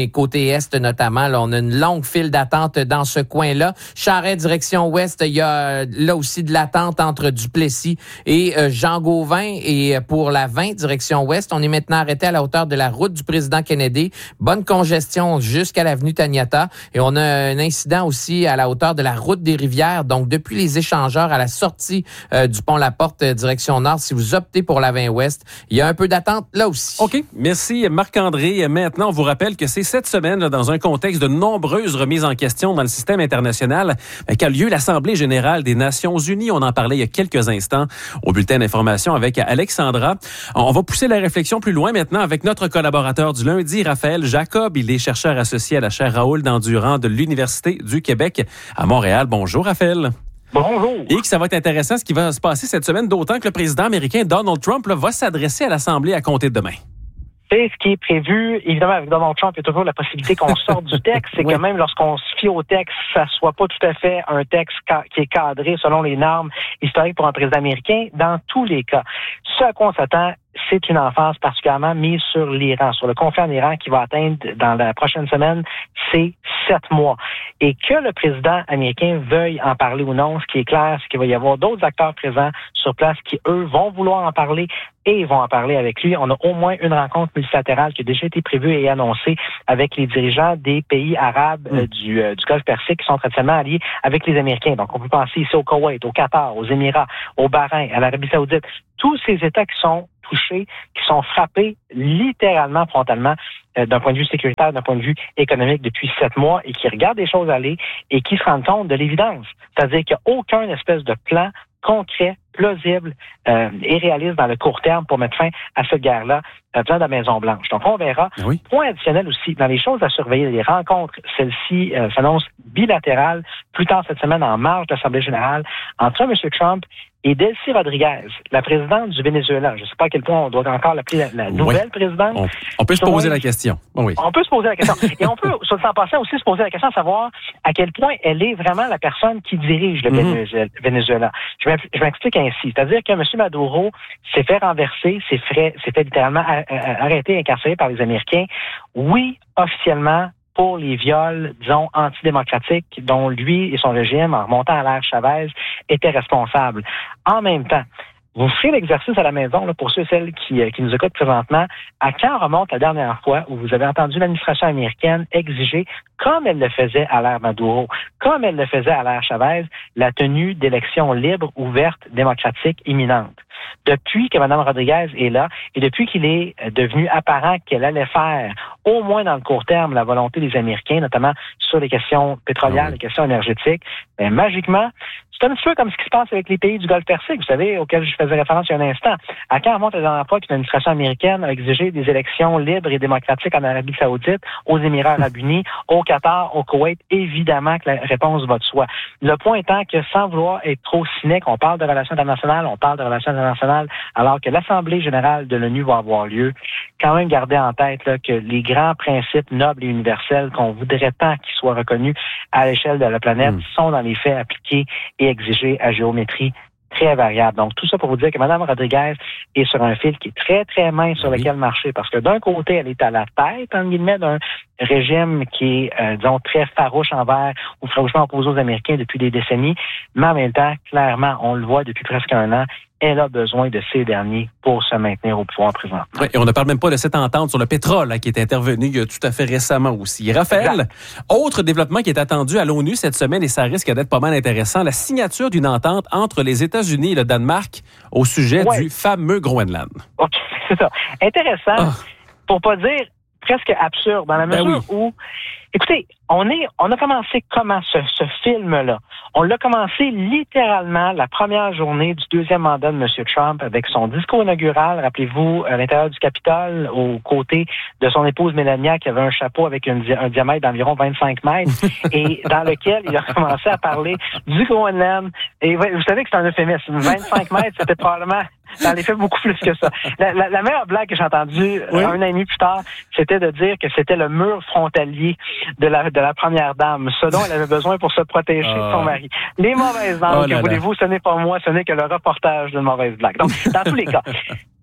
et Est notamment. Là, on a une longue file d'attente dans ce coin-là. Charest, direction Ouest, il y a là aussi de l'attente entre Duplessis et euh, Jean-Gauvin. Et pour la vingt, direction Ouest, on est maintenant arrêté à la hauteur de la route du président Kennedy. Bonne congestion jusqu'à l'avenue Taniata. Et on a un incident aussi à la hauteur de la route des Rivières. Donc, depuis les échangeurs à la sortie euh, du pont La Porte, euh, direction Nord, si vous optez pour la vingt Ouest, il y a un peu d'attente là aussi. OK. Merci, Marc-André. Maintenant, on vous rappelle que c'est cette semaine, là, dans un contexte de nombreuses remises en question dans le système international, qu'a lieu l'Assemblée générale des Nations unies. On en parlait il y a quelques instants au bulletin d'information avec Alexandra. On va pousser la réflexion plus loin maintenant avec notre collaborateur du lundi, Raphaël Jacob. Il est chercheur associé à la chaire Raoul Dandurand de l'Université du Québec à Montréal. Bonjour, Raphaël. Bonjour. Et que ça va être intéressant ce qui va se passer cette semaine, d'autant que le président américain Donald Trump là, va s'adresser à l'Assemblée à compter de demain. C'est ce qui est prévu. Évidemment, avec Donald Trump, il y a toujours la possibilité qu'on sorte du texte. C'est oui. que même lorsqu'on se fie au texte, ça soit pas tout à fait un texte ca- qui est cadré selon les normes historiques pour un président américain. Dans tous les cas, ce à quoi on s'attend, c'est une emphase particulièrement mise sur l'Iran, sur le conflit en Iran qui va atteindre dans la prochaine semaine, c'est sept mois. Et que le président américain veuille en parler ou non, ce qui est clair, c'est qu'il va y avoir d'autres acteurs présents sur place qui, eux, vont vouloir en parler et vont en parler avec lui. On a au moins une rencontre multilatérale qui a déjà été prévue et annoncée avec les dirigeants des pays arabes mmh. euh, du, euh, du Golfe Persique qui sont traditionnellement alliés avec les Américains. Donc, on peut penser ici au Koweït, au Qatar, aux Émirats, au Bahreïn, à l'Arabie Saoudite. Tous ces États qui sont touchés, qui sont frappés littéralement, frontalement, euh, d'un point de vue sécuritaire, d'un point de vue économique depuis sept mois et qui regardent les choses aller et qui se rendent compte de l'évidence. C'est-à-dire qu'il n'y a aucun espèce de plan concret, plausible euh, et réaliste dans le court terme pour mettre fin à cette guerre-là euh, venant de la Maison-Blanche. Donc, on verra. Oui. Point additionnel aussi, dans les choses à surveiller, les rencontres, celle-ci euh, s'annonce bilatérale plus tard cette semaine en marge de l'Assemblée générale entre M. Trump et Delcy Rodriguez, la présidente du Venezuela. Je ne sais pas à quel point on doit encore l'appeler la, la nouvelle oui. présidente. On, on peut se poser la question. Oui. On peut se poser la question. Et on peut, sur le temps passant, aussi se poser la question de savoir à quel point elle est vraiment la personne qui dirige le mm-hmm. Venezuela. Je m'explique ainsi. C'est-à-dire que M. Maduro s'est fait renverser, s'est fait, s'est fait littéralement arrêter et incarcéré par les Américains. Oui, officiellement, pour les viols, disons, antidémocratiques dont lui et son régime, en remontant à l'ère Chavez, étaient responsables. En même temps, vous ferez l'exercice à la maison, là, pour ceux et celles qui, qui nous écoutent présentement, à quand remonte la dernière fois où vous avez entendu l'administration américaine exiger, comme elle le faisait à l'ère Maduro, comme elle le faisait à l'ère Chavez, la tenue d'élections libres, ouvertes, démocratiques, imminentes. Depuis que Mme Rodriguez est là et depuis qu'il est devenu apparent qu'elle allait faire, au moins dans le court terme, la volonté des Américains, notamment sur les questions pétrolières, ah oui. les questions énergétiques, bien, magiquement, c'est un petit peu comme ce qui se passe avec les pays du Golfe Persique, vous savez, auquel je faisais référence il y a un instant. À quand remonte la dernière fois qu'une administration américaine a exigé des élections libres et démocratiques en Arabie Saoudite, aux Émirats Arabes Unis, au Qatar, au Koweït? Évidemment que la réponse va de soi. Le point étant que, sans vouloir être trop cynique, on parle de relations internationales, on parle de relations internationales, alors que l'Assemblée générale de l'ONU va avoir lieu. Quand même garder en tête là, que les grands principes nobles et universels qu'on voudrait tant qu'ils soient reconnus à l'échelle de la planète mmh. sont dans les faits appliqués et exigés à géométrie très variable. Donc, tout ça pour vous dire que Mme Rodriguez est sur un fil qui est très, très mince sur oui. lequel marcher, parce que d'un côté, elle est à la tête, en guillemets, d'un régime qui est, euh, disons, très farouche envers ou farouchement opposé aux Américains depuis des décennies, mais en même temps, clairement, on le voit depuis presque un an, elle a besoin de ces derniers pour se maintenir au pouvoir présent. Oui, et on ne parle même pas de cette entente sur le pétrole là, qui est intervenue tout à fait récemment aussi. Raphaël, exact. Autre développement qui est attendu à l'ONU cette semaine, et ça risque d'être pas mal intéressant, la signature d'une entente entre les États-Unis et le Danemark au sujet ouais. du fameux Groenland. OK, c'est ça. Intéressant, oh. pour pas dire presque absurde, dans la mesure ben oui. où, écoutez, on est, on a commencé comment ce, ce film-là? On l'a commencé littéralement la première journée du deuxième mandat de M. Trump avec son discours inaugural, rappelez-vous, à l'intérieur du Capitole, aux côtés de son épouse Melania, qui avait un chapeau avec un, un diamètre d'environ vingt-cinq mètres, et dans lequel il a commencé à parler du Groenland. Et vous savez que c'est un euphémisme. vingt-cinq mètres, c'était probablement dans les faits beaucoup plus que ça. La, la, la meilleure blague que j'ai entendue oui. un an et demi plus tard, c'était de dire que c'était le mur frontalier de la, de la première dame, ce dont elle avait besoin pour se protéger de son mari. Les mauvaises langues, oh que voulez-vous, ce n'est pas moi, ce n'est que le reportage d'une mauvaise blague. Donc, dans tous les cas,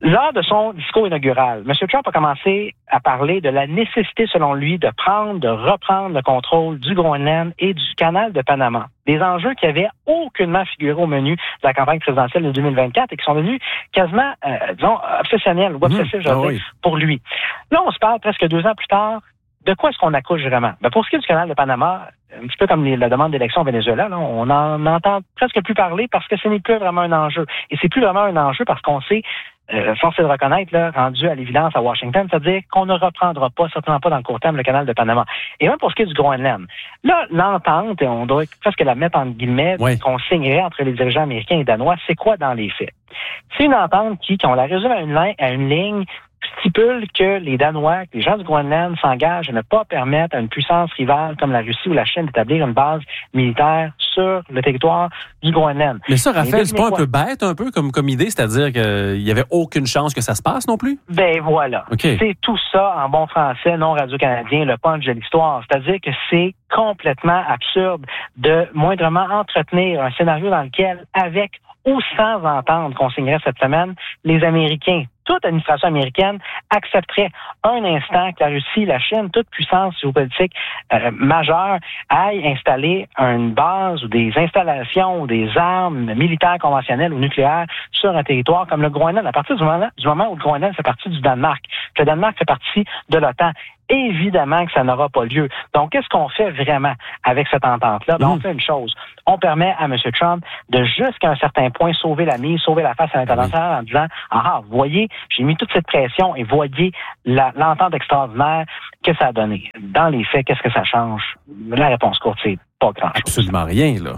Lors de son discours inaugural, M. Trump a commencé à parler de la nécessité, selon lui, de prendre, de reprendre le contrôle du Groenland et du canal de Panama. Des enjeux qui avaient aucunement figuré au menu de la campagne présidentielle de deux mille vingt-quatre et qui sont devenus quasiment, euh, disons, obsessionnels ou obsessifs, mmh, je veux dire, oui. pour lui. Là, on se parle presque deux ans plus tard. De quoi est-ce qu'on accouche vraiment? Ben, pour ce qui est du canal de Panama, un petit peu comme les, la demande d'élection au Venezuela, là, on en entend presque plus parler parce que ce n'est plus vraiment un enjeu. Et c'est plus vraiment un enjeu parce qu'on sait, euh, force est de reconnaître, là, rendu à l'évidence à Washington, c'est-à-dire qu'on ne reprendra pas, certainement pas dans le court terme, le canal de Panama. Et même pour ce qui est du Groenland. Là, l'entente, on devrait presque la mettre en guillemets, oui. qu'on signerait entre les dirigeants américains et danois, c'est quoi dans les faits? C'est une entente qui, quand on la résume à une, ligne, à une ligne, stipule que les Danois, que les gens du Groenland s'engagent à ne pas permettre à une puissance rivale comme la Russie ou la Chine d'établir une base militaire sur le territoire du Groenland. Mais ça, Raphaël, c'est pas un peu bête, un peu, comme, comme idée? C'est-à-dire qu'il n'y avait aucune chance que ça se passe non plus? Ben voilà. Okay. C'est tout ça, en bon français, non radio-canadien, le punch de l'histoire. C'est-à-dire que c'est complètement absurde de moindrement entretenir un scénario dans lequel, avec ou sans entendre qu'on signerait cette semaine, les Américains, toute administration américaine accepterait un instant que la Russie, la Chine, toute puissance géopolitique euh, majeure aille installer une base ou des installations ou des armes militaires conventionnelles ou nucléaires sur un territoire comme le Groenland. À partir du moment, du moment où le Groenland fait partie du Danemark, que le Danemark fait partie de l'OTAN, évidemment que ça n'aura pas lieu. Donc, qu'est-ce qu'on fait vraiment avec cette entente-là? Ben, mmh. On fait une chose. On permet à M. Trump de jusqu'à un certain point sauver la mise, sauver la face à l'international en disant « Ah, vous voyez, j'ai mis toute cette pression et voyez la, l'entente extraordinaire que ça a donné. » Dans les faits, qu'est-ce que ça change? La réponse courte, c'est pas grand-chose. Absolument rien, là.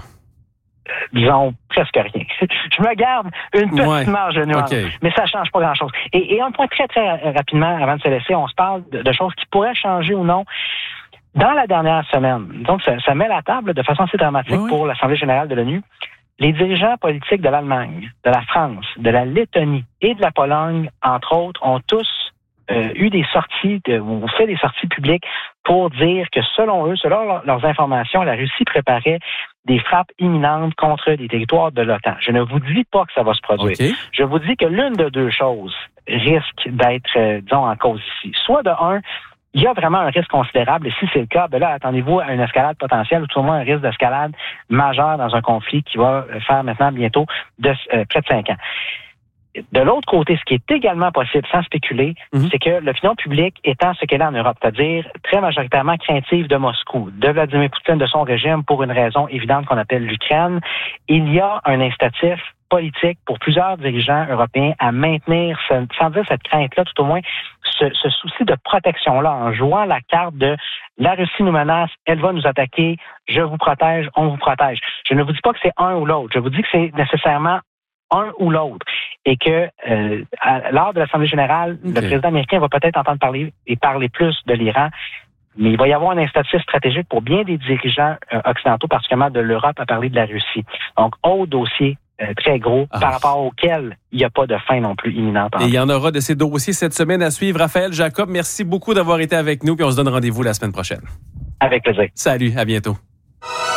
Disons presque rien. Je me garde une petite ouais. marge de nuance, okay. mais ça change pas grand-chose. Et, et un point très, très rapidement, avant de se laisser, on se parle de, de choses qui pourraient changer ou non. Dans la dernière semaine, donc ça, ça met la table de façon assez dramatique oui, pour oui. l'Assemblée générale de l'ONU, les dirigeants politiques de l'Allemagne, de la France, de la Lettonie et de la Pologne, entre autres, ont tous euh, eu des sorties, de, ou fait des sorties publiques pour dire que selon eux, selon leurs informations, la Russie préparait des frappes imminentes contre des territoires de l'OTAN. Je ne vous dis pas que ça va se produire. Okay. Je vous dis que l'une de deux choses risque d'être, euh, disons, en cause ici. Soit de un, il y a vraiment un risque considérable, et si c'est le cas, ben là, attendez-vous à une escalade potentielle, ou tout au moins un risque d'escalade majeur dans un conflit qui va faire maintenant bientôt de, euh, près de cinq ans. De l'autre côté, ce qui est également possible, sans spéculer, mm-hmm. c'est que l'opinion publique étant ce qu'elle est en Europe, c'est-à-dire très majoritairement craintive de Moscou, de Vladimir Poutine, de son régime, pour une raison évidente qu'on appelle l'Ukraine, il y a un incitatif politique pour plusieurs dirigeants européens à maintenir, ce, sans dire cette crainte-là, tout au moins, ce, ce souci de protection-là, en jouant la carte de la Russie nous menace, elle va nous attaquer, je vous protège, on vous protège. Je ne vous dis pas que c'est un ou l'autre, je vous dis que c'est nécessairement un ou l'autre. Et que euh, à, lors de l'Assemblée générale, okay. le président américain va peut-être entendre parler et parler plus de l'Iran, mais il va y avoir un incitatif stratégique pour bien des dirigeants euh, occidentaux, particulièrement de l'Europe, à parler de la Russie. Donc, autre dossier euh, très gros, ah. par rapport auquel il n'y a pas de fin non plus imminente. Et il y en aura de ces dossiers cette semaine à suivre. Raphaël Jacob, merci beaucoup d'avoir été avec nous, puis on se donne rendez-vous la semaine prochaine. Avec plaisir. Salut, à bientôt.